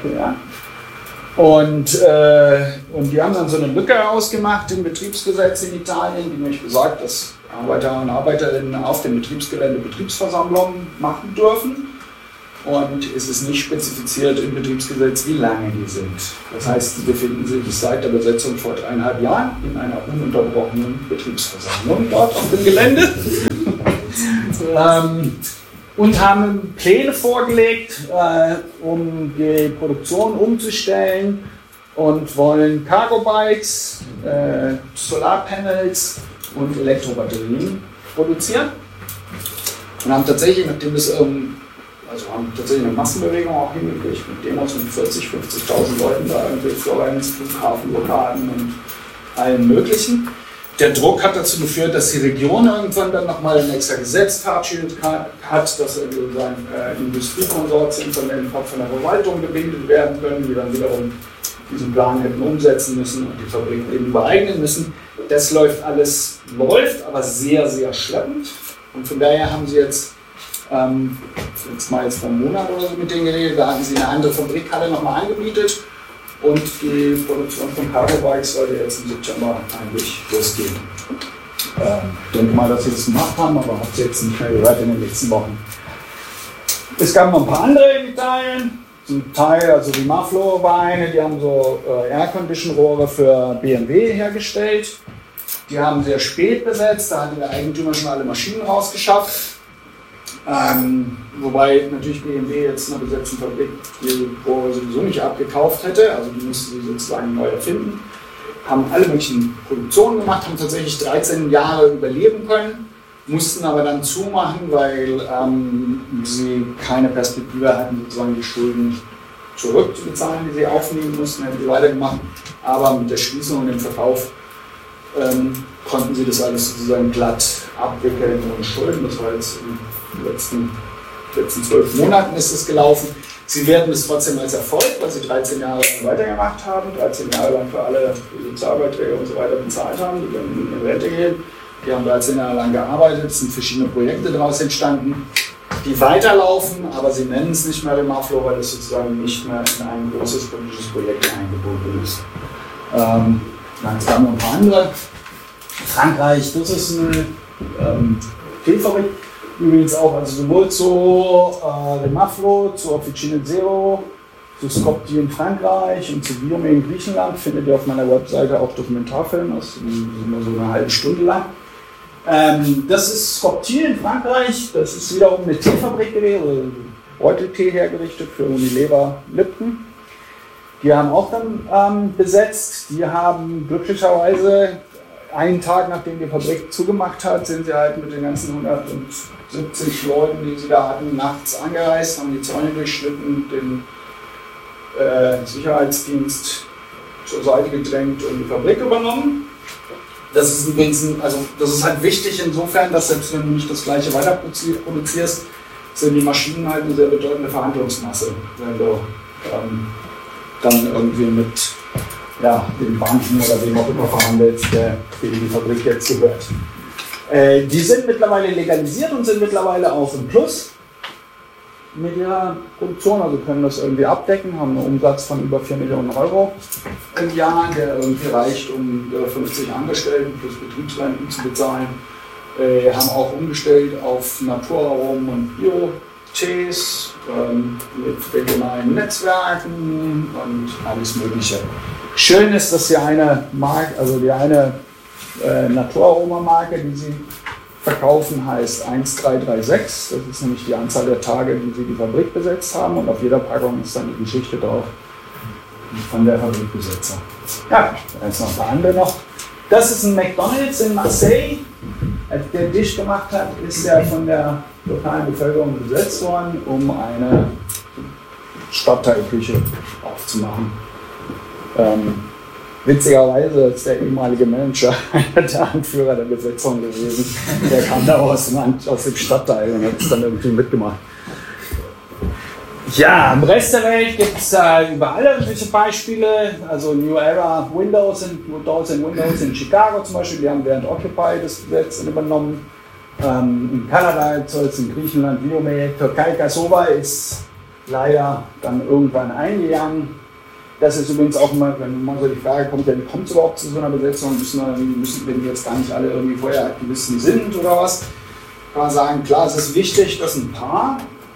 Und die haben dann so eine Lücke ausgemacht im Betriebsgesetz in Italien, die nämlich besagt, dass Arbeiter und Arbeiterinnen auf dem Betriebsgelände Betriebsversammlungen machen dürfen. und es ist nicht spezifiziert im Betriebsgesetz, wie lange die sind. Das heißt, sie befinden sich seit der Besetzung vor 3,5 Jahren in einer ununterbrochenen Betriebsversammlung dort auf dem Gelände und haben Pläne vorgelegt, um die Produktion umzustellen und wollen Cargo-Bikes, Solarpanels und Elektrobatterien produzieren. Und haben tatsächlich, nachdem es haben tatsächlich eine Massenbewegung auch hingekriegt, mit Demos mit 40.000, 50.000 Leuten da irgendwie Florenz, Flughafenblockaden und allem Möglichen. Der Druck hat dazu geführt, dass die Region irgendwann dann nochmal ein extra Gesetz verabschiedet hat, dass sozusagen Industriekonsortien von der Verwaltung gebildet werden können, die dann wiederum diesen Plan hätten umsetzen müssen und die Fabriken eben übereignen müssen. Das läuft, aber sehr, sehr schleppend. Und von daher haben sie jetzt vor einem Monat oder so mit denen geredet, da hatten sie eine andere Fabrikhalle nochmal angemietet und die Produktion von Cargo-Bikes sollte jetzt im September eigentlich losgehen. Ich denke mal, dass sie das gemacht haben, aber habe es jetzt nicht mehr gehört in den letzten Wochen. Es gab noch ein paar andere in Italien, zum Teil, also die Maflo war eine, die haben so Air-Condition-Rohre für BMW hergestellt. Die haben sehr spät besetzt, da hatte der Eigentümer schon alle Maschinen rausgeschafft. Wobei natürlich BMW jetzt in einer besetzten Fabrik die Rohre sowieso nicht abgekauft hätte, also die mussten sie sozusagen neu erfinden. Haben alle möglichen Produktionen gemacht, haben tatsächlich 13 Jahre überleben können, mussten aber dann zumachen, weil sie keine Perspektive hatten, sozusagen die Schulden zurückzubezahlen, die sie aufnehmen mussten, hätten sie weitergemacht. Aber mit der Schließung und dem Verkauf konnten sie das alles sozusagen glatt abwickeln ohne Schulden. Das war jetzt in den letzten 12 Monaten ist es gelaufen. Sie werden es trotzdem als Erfolg, weil sie 13 Jahre lang weitergemacht haben, 13 Jahre lang für alle Sozialbeiträge und so weiter bezahlt haben, die dann in die Rente gehen. Die haben 13 Jahre lang gearbeitet, es sind verschiedene Projekte daraus entstanden, die weiterlaufen, aber sie nennen es nicht mehr Remaflo, weil es sozusagen nicht mehr in ein großes politisches Projekt eingebunden ist. Es gab noch ein paar andere. Frankreich, das ist eine Filmfabrik, übrigens auch, also sowohl zu Remaflo, zu Officine Zero, zu Skopje in Frankreich und zu Viome in Griechenland findet ihr auf meiner Webseite auch Dokumentarfilme, das sind immer so eine halbe Stunde lang. Das ist Skopje in Frankreich, das ist wiederum eine Teefabrik gewesen, Beuteltee hergerichtet für Unilever Lipton. Die haben auch dann besetzt, die haben glücklicherweise einen Tag nachdem die Fabrik zugemacht hat, sind sie halt mit den ganzen 170 Leuten, die sie da hatten, nachts angereist, haben die Zäune durchschnitten, den Sicherheitsdienst zur Seite gedrängt und die Fabrik übernommen. Das ist übrigens, das ist halt wichtig insofern, dass selbst wenn du nicht das gleiche weiter produzierst, sind die Maschinen halt eine sehr bedeutende Verhandlungsmasse, wenn du dann irgendwie mit den Banken oder wem auch immer verhandelst, der für die Fabrik jetzt gehört. Die sind mittlerweile legalisiert und sind mittlerweile auch im Plus mit ihrer Produktion, also können das irgendwie abdecken, haben einen Umsatz von über 4 Millionen Euro im Jahr, der irgendwie reicht, um 50 Angestellten plus Betriebsrenten zu bezahlen. Haben auch umgestellt auf Naturaromen und Bio-Tees mit regionalen Netzwerken und alles Mögliche. Schön ist, dass die eine Marke, also die eine Naturaroma-Marke, die sie verkaufen, heißt 1336. Das ist nämlich die Anzahl der Tage, die sie die Fabrik besetzt haben. Und auf jeder Packung ist dann die Geschichte drauf von der Fabrikbesetzer. Ja, da ist noch ein paar andere noch. Das ist ein McDonald's in Marseille. Als der Tisch gemacht hat, ist er von der lokalen Bevölkerung besetzt worden, um eine Stadtteilküche aufzumachen. Witzigerweise ist der ehemalige Manager einer der Anführer der Besetzung gewesen. Der kam da aus dem Stadtteil und hat es dann irgendwie mitgemacht. Ja, im Rest der Welt gibt es überall irgendwelche Beispiele. Also New Era Windows in Chicago zum Beispiel, die haben während Occupy das Besetzen übernommen. In Kanada, in Griechenland, Viome, Türkei, Kasova ist leider dann irgendwann eingegangen. Das ist übrigens auch immer, wenn man so die Frage kommt, wie kommt es überhaupt zu so einer Besetzung, wenn die jetzt gar nicht alle irgendwie vorher Aktivisten sind oder was, kann man sagen, klar, es ist wichtig, dass ein paar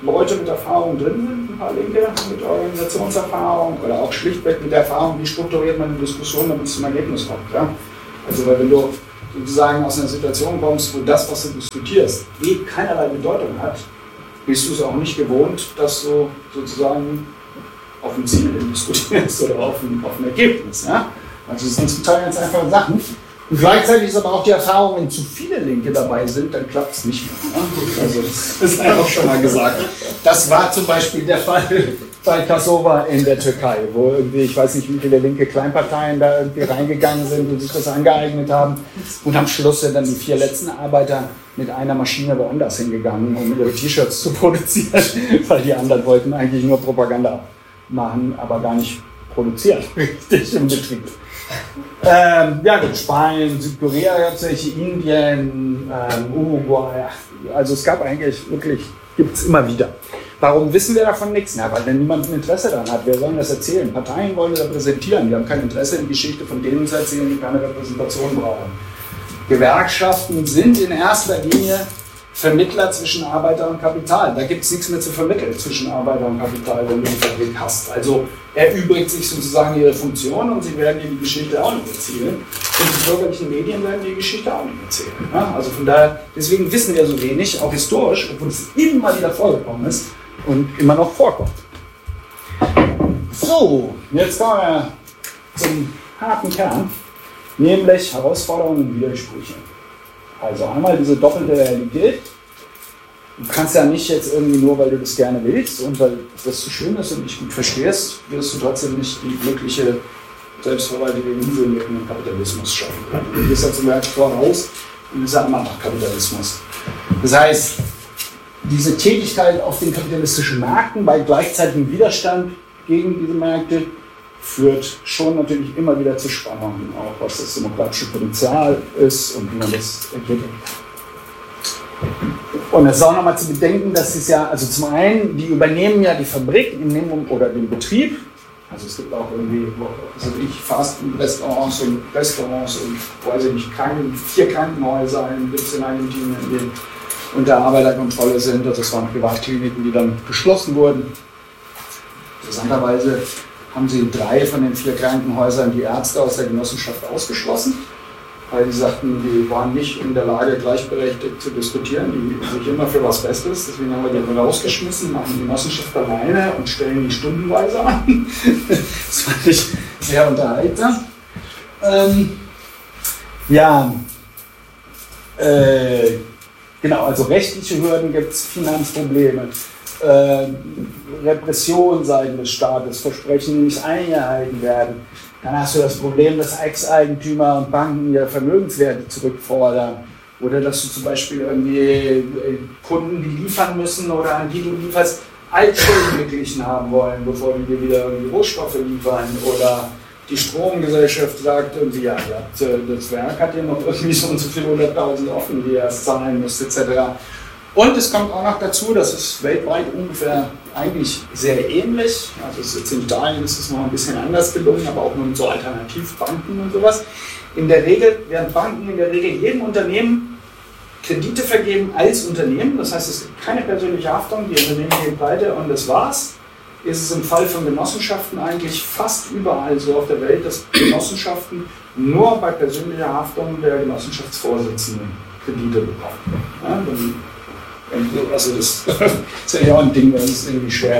Leute mit Erfahrung drin sind, ein paar Linke mit Organisationserfahrung oder auch schlichtweg mit der Erfahrung, wie strukturiert man eine Diskussion, damit es zum Ergebnis kommt. Ja? Also weil wenn du sozusagen aus einer Situation kommst, wo das, was du diskutierst, keinerlei Bedeutung hat, bist du es auch nicht gewohnt, dass du sozusagen auf ein Ziel diskutierst oder auf ein Ergebnis. Ja? Also das sind zum Teil ganz einfache Sachen. Und gleichzeitig ist aber auch die Erfahrung, wenn zu viele Linke dabei sind, dann klappt es nicht mehr. Ne? Also das ist einfach schon mal gesagt. Das war zum Beispiel der Fall bei Kosova in der Türkei, wo irgendwie, ich weiß nicht, wie viele linke Kleinparteien da irgendwie reingegangen sind und sich das angeeignet haben. Und am Schluss sind dann die 4 letzten Arbeiter mit einer Maschine woanders hingegangen, um ihre T-Shirts zu produzieren, weil die anderen wollten eigentlich nur Propaganda machen, aber gar nicht produzieren, richtig im Betrieb. Ja gut, Spanien, Südkorea, tatsächlich Indien, Uruguay, also es gab eigentlich wirklich, gibt es immer wieder. Warum wissen wir davon nichts? Na, weil dann niemand ein Interesse daran hat. Wer soll das erzählen? Parteien wollen repräsentieren, die haben kein Interesse in Geschichte von denen zu erzählen, die keine Repräsentation brauchen. Gewerkschaften sind in erster Linie Vermittler zwischen Arbeiter und Kapital. Da gibt es nichts mehr zu vermitteln zwischen Arbeiter und Kapital, wenn du eine Fabrik hast. Also erübrigt sich sozusagen ihre Funktion und sie werden dir die Geschichte auch nicht erzählen. Und die bürgerlichen Medien werden die Geschichte auch nicht erzählen. Ja? Also von daher, deswegen wissen wir so wenig, auch historisch, obwohl es immer wieder vorgekommen ist und immer noch vorkommt. So, jetzt kommen wir zum harten Kern, nämlich Herausforderungen und Widersprüche. Also einmal diese doppelte Realität. Du kannst ja nicht jetzt irgendwie nur, weil du das gerne willst und weil das so schön ist und dich gut verstehst, wirst du trotzdem nicht die glückliche, selbstverwaltete Insel im Kapitalismus schaffen können. Du gehst ja zum Beispiel voraus und das ist ja immer noch Kapitalismus. Das heißt, diese Tätigkeit auf den kapitalistischen Märkten bei gleichzeitigem Widerstand gegen diese Märkte führt schon natürlich immer wieder zu Spannungen, auch was das demokratische Potenzial ist und wie man das entwickelt. Und es ist auch nochmal zu bedenken, dass es ja, also zum einen, die übernehmen ja die Fabrik oder den Betrieb, also es gibt auch irgendwie, also Fast-Food-Restaurants und weiß ich nicht, 4 Krankenhäuser gibt es in einem Team, in denen unter Arbeiterkontrolle sind, das waren Privatkliniken, die dann geschlossen wurden. Interessanterweise haben sie in 3 von den 4 Krankenhäusern die Ärzte aus der Genossenschaft ausgeschlossen, weil die sagten, die waren nicht in der Lage, gleichberechtigt zu diskutieren, die sich immer für was Besseres, deswegen haben wir die rausgeschmissen, machen die Genossenschaft alleine und stellen die stundenweise an. Das fand ich sehr unterhaltsam. Genau, also rechtliche Hürden gibt es, Finanzprobleme. Repression seitens des Staates, Versprechen, die nicht eingehalten werden. Dann hast du das Problem, dass Ex-Eigentümer und Banken ihre Vermögenswerte zurückfordern. Oder dass du zum Beispiel irgendwie Kunden, die liefern müssen oder an die du lieferst, Altschulden beglichen haben wollen, bevor die dir wieder irgendwie Rohstoffe liefern. Oder die Stromgesellschaft sagt irgendwie, ja, das Werk hat ja noch irgendwie so und so viele 100.000 offen, die ihr erst zahlen müsst, etc. Und es kommt auch noch dazu, das ist weltweit ungefähr eigentlich sehr ähnlich. Also es ist jetzt in Italien ist es noch ein bisschen anders gelungen, aber auch nur mit so Alternativbanken und sowas. In der Regel werden Banken in der Regel jedem Unternehmen Kredite vergeben als Unternehmen. Das heißt, es gibt keine persönliche Haftung, die Unternehmen gehen pleite und das war's. Ist es im Fall von Genossenschaften eigentlich fast überall so auf der Welt, dass Genossenschaften nur bei persönlicher Haftung der Genossenschaftsvorsitzenden Kredite bekommen. Ja, also das ist ja auch ein Ding, das ist irgendwie schwer.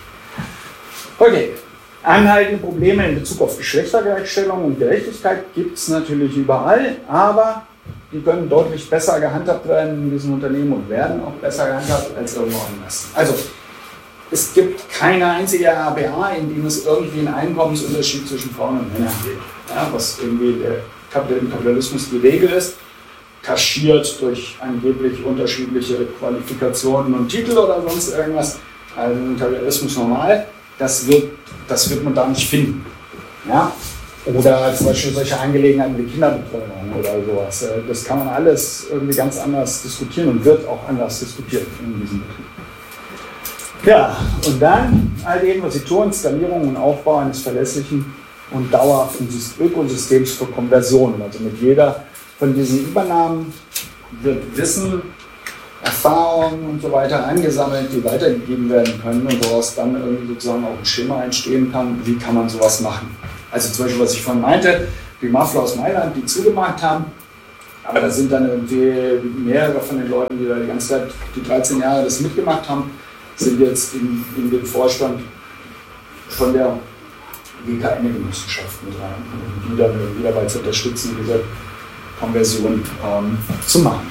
Okay, anhaltende Probleme in Bezug auf Geschlechtergleichstellung und Gerechtigkeit gibt es natürlich überall, aber die können deutlich besser gehandhabt werden in diesem Unternehmen und werden auch besser gehandhabt als irgendwo anders. Also es gibt keine einzige RBA, in dem es irgendwie einen Einkommensunterschied zwischen Frauen und Männern gibt, ja, was irgendwie im Kapitalismus die Regel ist. Kaschiert durch angeblich unterschiedliche Qualifikationen und Titel oder sonst irgendwas. Also im Kapitalismus normal, das wird man da nicht finden. Ja? Oder zum Beispiel solche Angelegenheiten wie Kinderbetreuung oder sowas. Das kann man alles irgendwie ganz anders diskutieren und wird auch anders diskutiert in diesem Betrieb. Ja, und dann all dem, was sie tun, Skalierung und Aufbau eines verlässlichen und dauerhaften Ökosystems für Konversionen. Also mit jeder von diesen Übernahmen wird Wissen Erfahrungen und so weiter angesammelt, die weitergegeben werden können und woraus dann irgendwie sozusagen auch ein Schema entstehen kann, wie kann man sowas machen. Also zum Beispiel, was ich vorhin meinte, die Muffler aus Mailand, die zugemacht haben, aber da sind dann irgendwie mehrere von den Leuten, die da die ganze Zeit, die 13 Jahre das mitgemacht haben, sind jetzt in den Vorstand von der GKN-Genossenschaft mit rein, um die dann irgendwie dabei zu unterstützen, diese Konversion zu machen.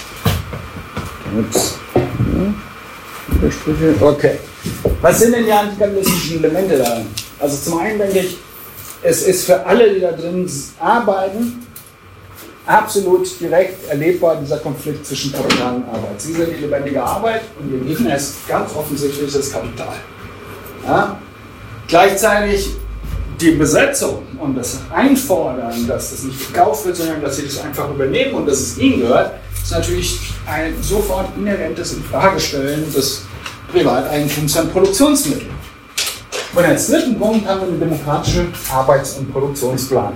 Okay. Was sind denn die antikapitalistischen Elemente da? Also zum einen denke ich, es ist für alle, die da drin arbeiten, absolut direkt erlebbar dieser Konflikt zwischen Kapital und Arbeit. Sie sind die lebendige Arbeit und ihr Gegner ist ganz offensichtlich das Kapital. Ja? Gleichzeitig die Besetzung und das Einfordern, dass das nicht gekauft wird, sondern dass sie das einfach übernehmen und dass es ihnen gehört, ist natürlich ein sofort inhärentes Infragestellen des Privateigentums an Produktionsmitteln. Und als dritten Punkt haben wir eine demokratische Arbeits- und Produktionsplanung.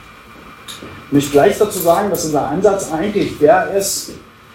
Ich möchte gleich dazu sagen, dass unser Ansatz eigentlich der ist,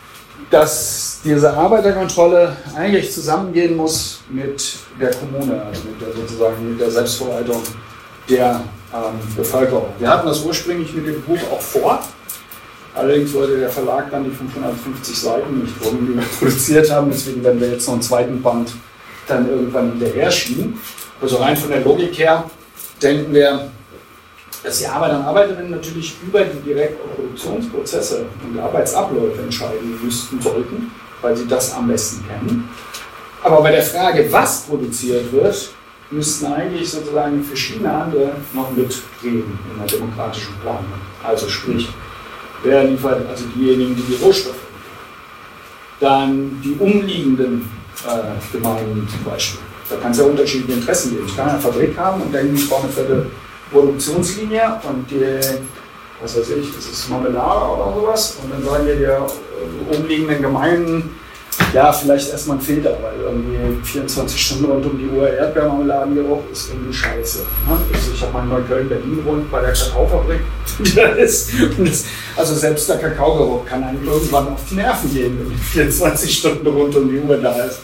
dass diese Arbeiterkontrolle eigentlich zusammengehen muss mit der Kommune, also mit der Selbstverwaltung der Bevölkerung. Wir hatten das ursprünglich mit dem Buch auch vor. Allerdings wollte der Verlag dann die 550 Seiten nicht drum, die wir produziert haben. Deswegen werden wir jetzt noch einen zweiten Band dann irgendwann hinterher schieben. Also rein von der Logik her denken wir, dass die Arbeiter und Arbeiterinnen natürlich über die direkten Produktionsprozesse und Arbeitsabläufe entscheiden müssten sollten, weil sie das am besten kennen. Aber bei der Frage, was produziert wird, müssten eigentlich sozusagen verschiedene andere noch mitreden in der demokratischen Planung. Also sprich, wer liefert, also diejenigen, die die Rohstoffe liefern. Dann die umliegenden Gemeinden zum Beispiel. Da kann es ja unterschiedliche Interessen geben. Ich kann eine Fabrik haben und denke, ich brauche eine vierte Produktionslinie und die, was weiß ich, das ist Marmelade oder sowas. Und dann sagen wir der umliegenden Gemeinden, ja, vielleicht erstmal ein Filter, weil irgendwie 24 Stunden rund um die Uhr Erdbeermarmeladengeruch ist irgendwie scheiße. Also ich habe mal in Neukölln, Berlin gewohnt, bei der Kakaofabrik, die da ist. Also selbst der Kakaogeruch kann einem irgendwann auf die Nerven gehen, wenn 24 Stunden rund um die Uhr da ist.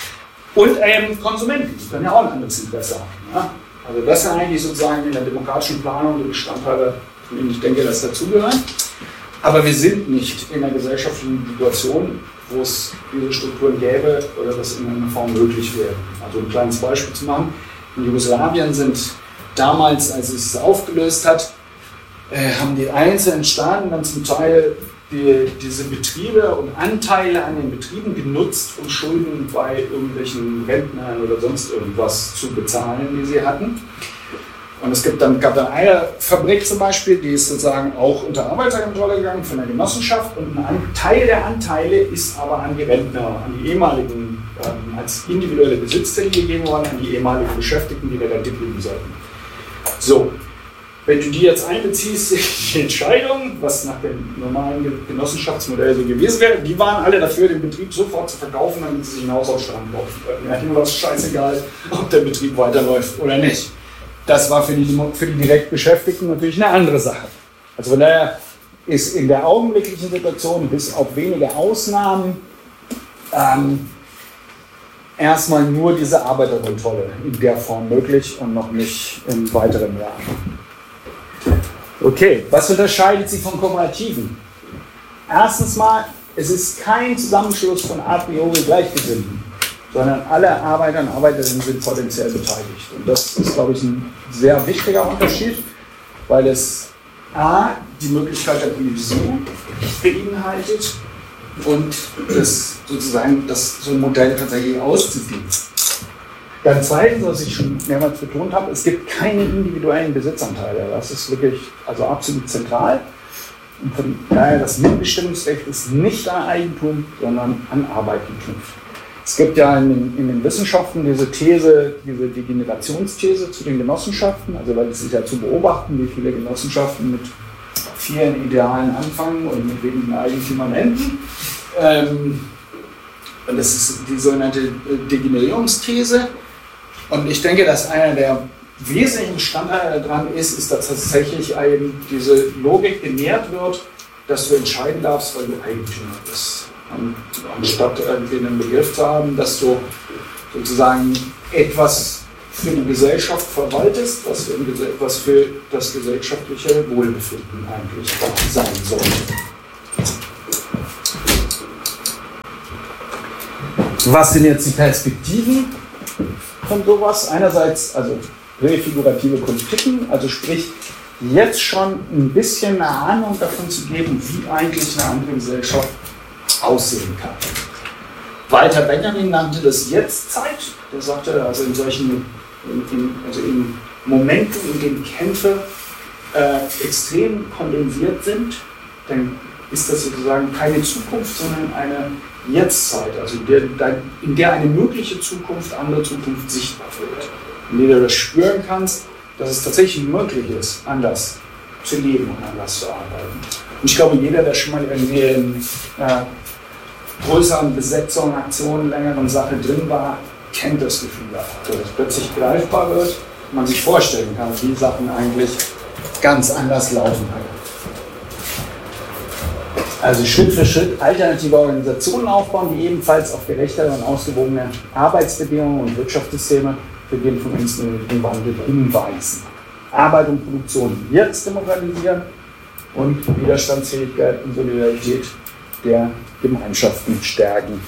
Und Konsumenten, die können ja auch ein anderes Interesse haben. Ja? Also das sind eigentlich sozusagen in der demokratischen Planung die Bestandteile, von denen ich denke, dass dazugehören. Aber wir sind nicht in einer gesellschaftlichen Situation, wo es diese Strukturen gäbe oder das in einer Form möglich wäre. Also ein kleines Beispiel zu machen. In Jugoslawien sind damals, als es sich aufgelöst hat, haben die einzelnen Staaten dann zum Teil diese Betriebe und Anteile an den Betrieben genutzt, um Schulden bei irgendwelchen Rentnern oder sonst irgendwas zu bezahlen, die sie hatten. Und es gab dann eine Fabrik zum Beispiel, die ist sozusagen auch unter Arbeiterkontrolle gegangen von der Genossenschaft und ein Teil der Anteile ist aber an die Rentner, an die ehemaligen, als individuelle Besitztitel gegeben worden, an die ehemaligen Beschäftigten, die in der Rente kriegen sollten. So, wenn du die jetzt einbeziehst in die Entscheidung, was nach dem normalen Genossenschaftsmodell so gewesen wäre, die waren alle dafür, den Betrieb sofort zu verkaufen, damit sie sich ein Haus auf Strand kaufen können. Ja, dem war es scheißegal, ob der Betrieb weiterläuft oder nicht. Das war für die direkt Beschäftigten natürlich eine andere Sache. Also von daher ist in der augenblicklichen Situation bis auf wenige Ausnahmen erstmal nur diese Arbeiterkontrolle in der Form möglich und noch nicht in weiteren Jahren. Okay, was unterscheidet sie von Kooperativen? Erstens mal, es ist kein Zusammenschluss von a priori Gleichgesinnten, sondern alle Arbeiter und Arbeiterinnen sind potenziell beteiligt. Und das ist, glaube ich, ein sehr wichtiger Unterschied, weil es a. die Möglichkeit der Politisierung beinhaltet und das sozusagen so ein Modell tatsächlich auszuführen. Dann zweitens, was ich schon mehrmals betont habe, es gibt keine individuellen Besitzanteile. Das ist wirklich absolut zentral. Und von daher das Mitbestimmungsrecht ist nicht an Eigentum, sondern an Arbeit geknüpft. Es gibt ja in den Wissenschaften diese These, diese Degenerationsthese zu den Genossenschaften, also weil es ist ja zu beobachten, wie viele Genossenschaften mit vielen Idealen anfangen und mit wenigen Eigentümern enden. Und das ist die sogenannte Degenerierungsthese. Und ich denke, dass einer der wesentlichen Bestandteile daran ist, dass tatsächlich eben diese Logik genährt wird, dass du entscheiden darfst, weil du Eigentümer bist. anstatt irgendwie einen Begriff zu haben, dass du sozusagen etwas für die Gesellschaft verwaltest, was für das gesellschaftliche Wohlbefinden eigentlich sein soll. Was sind jetzt die Perspektiven von sowas? Einerseits also präfigurative Politiken, also sprich jetzt schon ein bisschen eine Ahnung davon zu geben, wie eigentlich eine andere Gesellschaft aussehen kann. Walter Benjamin nannte das Jetztzeit. Der sagte, also in solchen in Momenten, in denen Kämpfe extrem kondensiert sind, dann ist das sozusagen keine Zukunft, sondern eine Jetztzeit, also in der eine mögliche Zukunft, andere Zukunft sichtbar wird. In der du das spüren kannst, dass es tatsächlich möglich ist, anders zu leben und anders zu arbeiten. Und ich glaube, jeder, der schon mal irgendwie in größeren Besetzungen, Aktionen, längeren Sachen drin war, kennt das Gefühl, dass es plötzlich greifbar wird und man sich vorstellen kann, wie Sachen eigentlich ganz anders laufen können. Also Schritt für Schritt alternative Organisationen aufbauen, die ebenfalls auf gerechtere und ausgewogene Arbeitsbedingungen und Wirtschaftssysteme für den von uns nötigen Wandel hinweisen. Arbeit und Produktion jetzt demokratisieren und Widerstandsfähigkeit und Solidarität der Gemeinschaften stärken.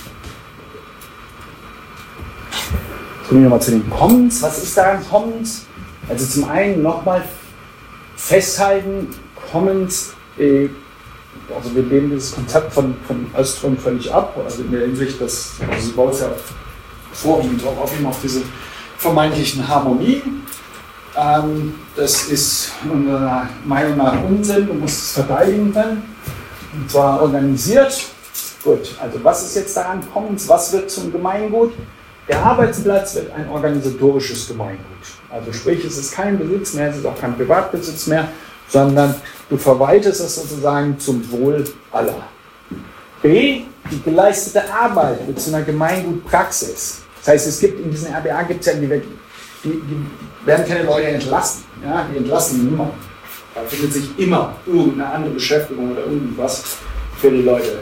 Kommen wir nochmal zu den Commons. Was ist daran Commons? Also zum einen nochmal festhalten, Commons, also wir lehnen dieses Konzept von Öström völlig ab, also in der Hinsicht, dass also sie baut es ja vorwiegend auch auf diese vermeintlichen Harmonien. Das ist unserer Meinung nach Unsinn, du musst es verteidigen können, und zwar organisiert. Gut, also was ist jetzt daran Commons, was wird zum Gemeingut? Der Arbeitsplatz wird ein organisatorisches Gemeingut. Also sprich, es ist kein Besitz mehr, es ist auch kein Privatbesitz mehr, sondern du verwaltest es sozusagen zum Wohl aller. B, die geleistete Arbeit wird zu einer Gemeingutpraxis. Das heißt, es gibt in diesen RBA gibt es ja, die werden keine Leute entlassen. Ja? Die entlassen niemanden. Da findet sich immer irgendeine andere Beschäftigung oder irgendwas für die Leute.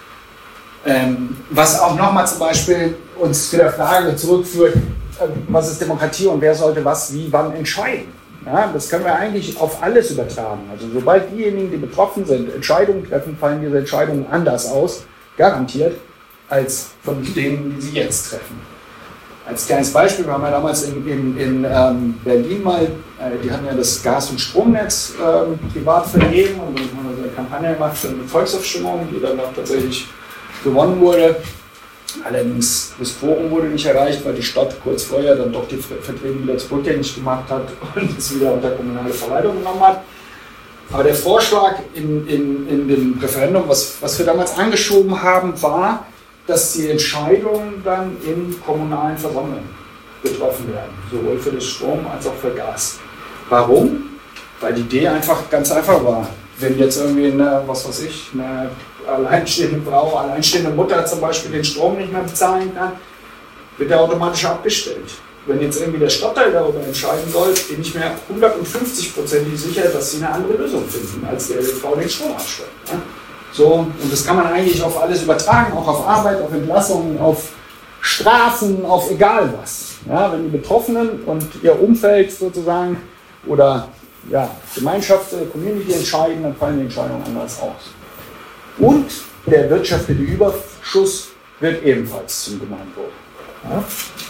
Was auch nochmal zum Beispiel uns zu der Frage zurückführt, was ist Demokratie und wer sollte was, wie, wann entscheiden. Ja, das können wir eigentlich auf alles übertragen. Also sobald diejenigen, die betroffen sind, Entscheidungen treffen, fallen diese Entscheidungen anders aus, garantiert, als von denen, die sie jetzt treffen. Als kleines Beispiel, wir haben ja damals in Berlin mal, die hatten ja das Gas- und Stromnetz privat vergeben und dann haben wir so eine Kampagne gemacht für eine Volksaufstimmung, die dann auch tatsächlich gewonnen wurde. Allerdings, das Quorum wurde nicht erreicht, weil die Stadt kurz vorher dann doch die Verträge wieder zurückgängig gemacht hat und es wieder unter kommunale Verwaltung genommen hat. Aber der Vorschlag in dem Referendum, was wir damals angeschoben haben, war, dass die Entscheidungen dann in kommunalen Versammlungen getroffen werden, sowohl für das Strom als auch für Gas. Warum? Weil die Idee einfach ganz einfach war. Wenn jetzt irgendwie eine alleinstehende Frau, alleinstehende Mutter zum Beispiel den Strom nicht mehr bezahlen kann, wird er automatisch abgestellt. Wenn jetzt irgendwie der Stadtteil darüber entscheiden soll, bin ich mir 150% sicher, dass sie eine andere Lösung finden, als der Frau den Strom abstellt. Ja? So, und das kann man eigentlich auf alles übertragen, auch auf Arbeit, auf Entlassungen, auf Strafen, auf egal was. Ja, wenn die Betroffenen und ihr Umfeld sozusagen oder ja, Gemeinschaft, Community entscheiden, dann fallen die Entscheidungen anders aus. Und der wirtschaftliche Überschuss wird ebenfalls zum Gemeinwohl. Ja?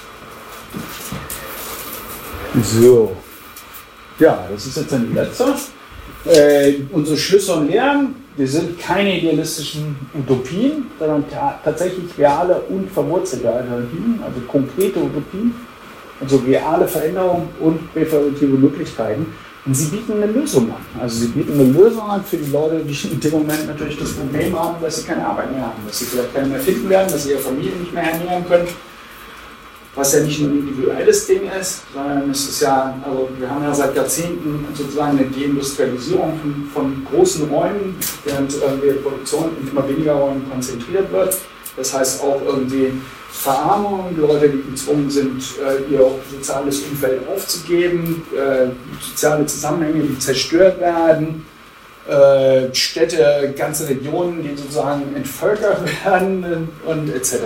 So. Ja, das ist jetzt dann die letzte. Unsere Schlüsse und Lehren, wir sind keine idealistischen Utopien, sondern tatsächlich reale und verwurzelte Alternativen, also konkrete Utopien, also reale Veränderungen und präferative Möglichkeiten. Und sie bieten eine Lösung an. Also sie bieten eine Lösung an für die Leute, die in dem Moment natürlich das Problem haben, dass sie keine Arbeit mehr haben, dass sie vielleicht keine mehr finden werden, dass sie ihre Familie nicht mehr ernähren können. Was ja nicht nur ein individuelles Ding ist, sondern es ist ja, also wir haben ja seit Jahrzehnten sozusagen eine Deindustrialisierung von großen Räumen, während die Produktion in immer weniger Räumen konzentriert wird. Das heißt auch irgendwie Verarmung, Leute, die gezwungen sind, ihr soziales Umfeld aufzugeben, soziale Zusammenhänge, die zerstört werden. Städte, ganze Regionen, die sozusagen entvölkert werden und etc.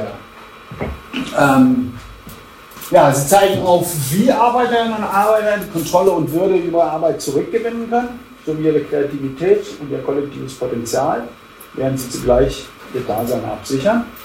Sie zeigen auf, wie Arbeiterinnen und Arbeiter die Kontrolle und Würde über Arbeit zurückgewinnen können, sowie ihre Kreativität und ihr kollektives Potenzial, während sie zugleich ihr Dasein absichern.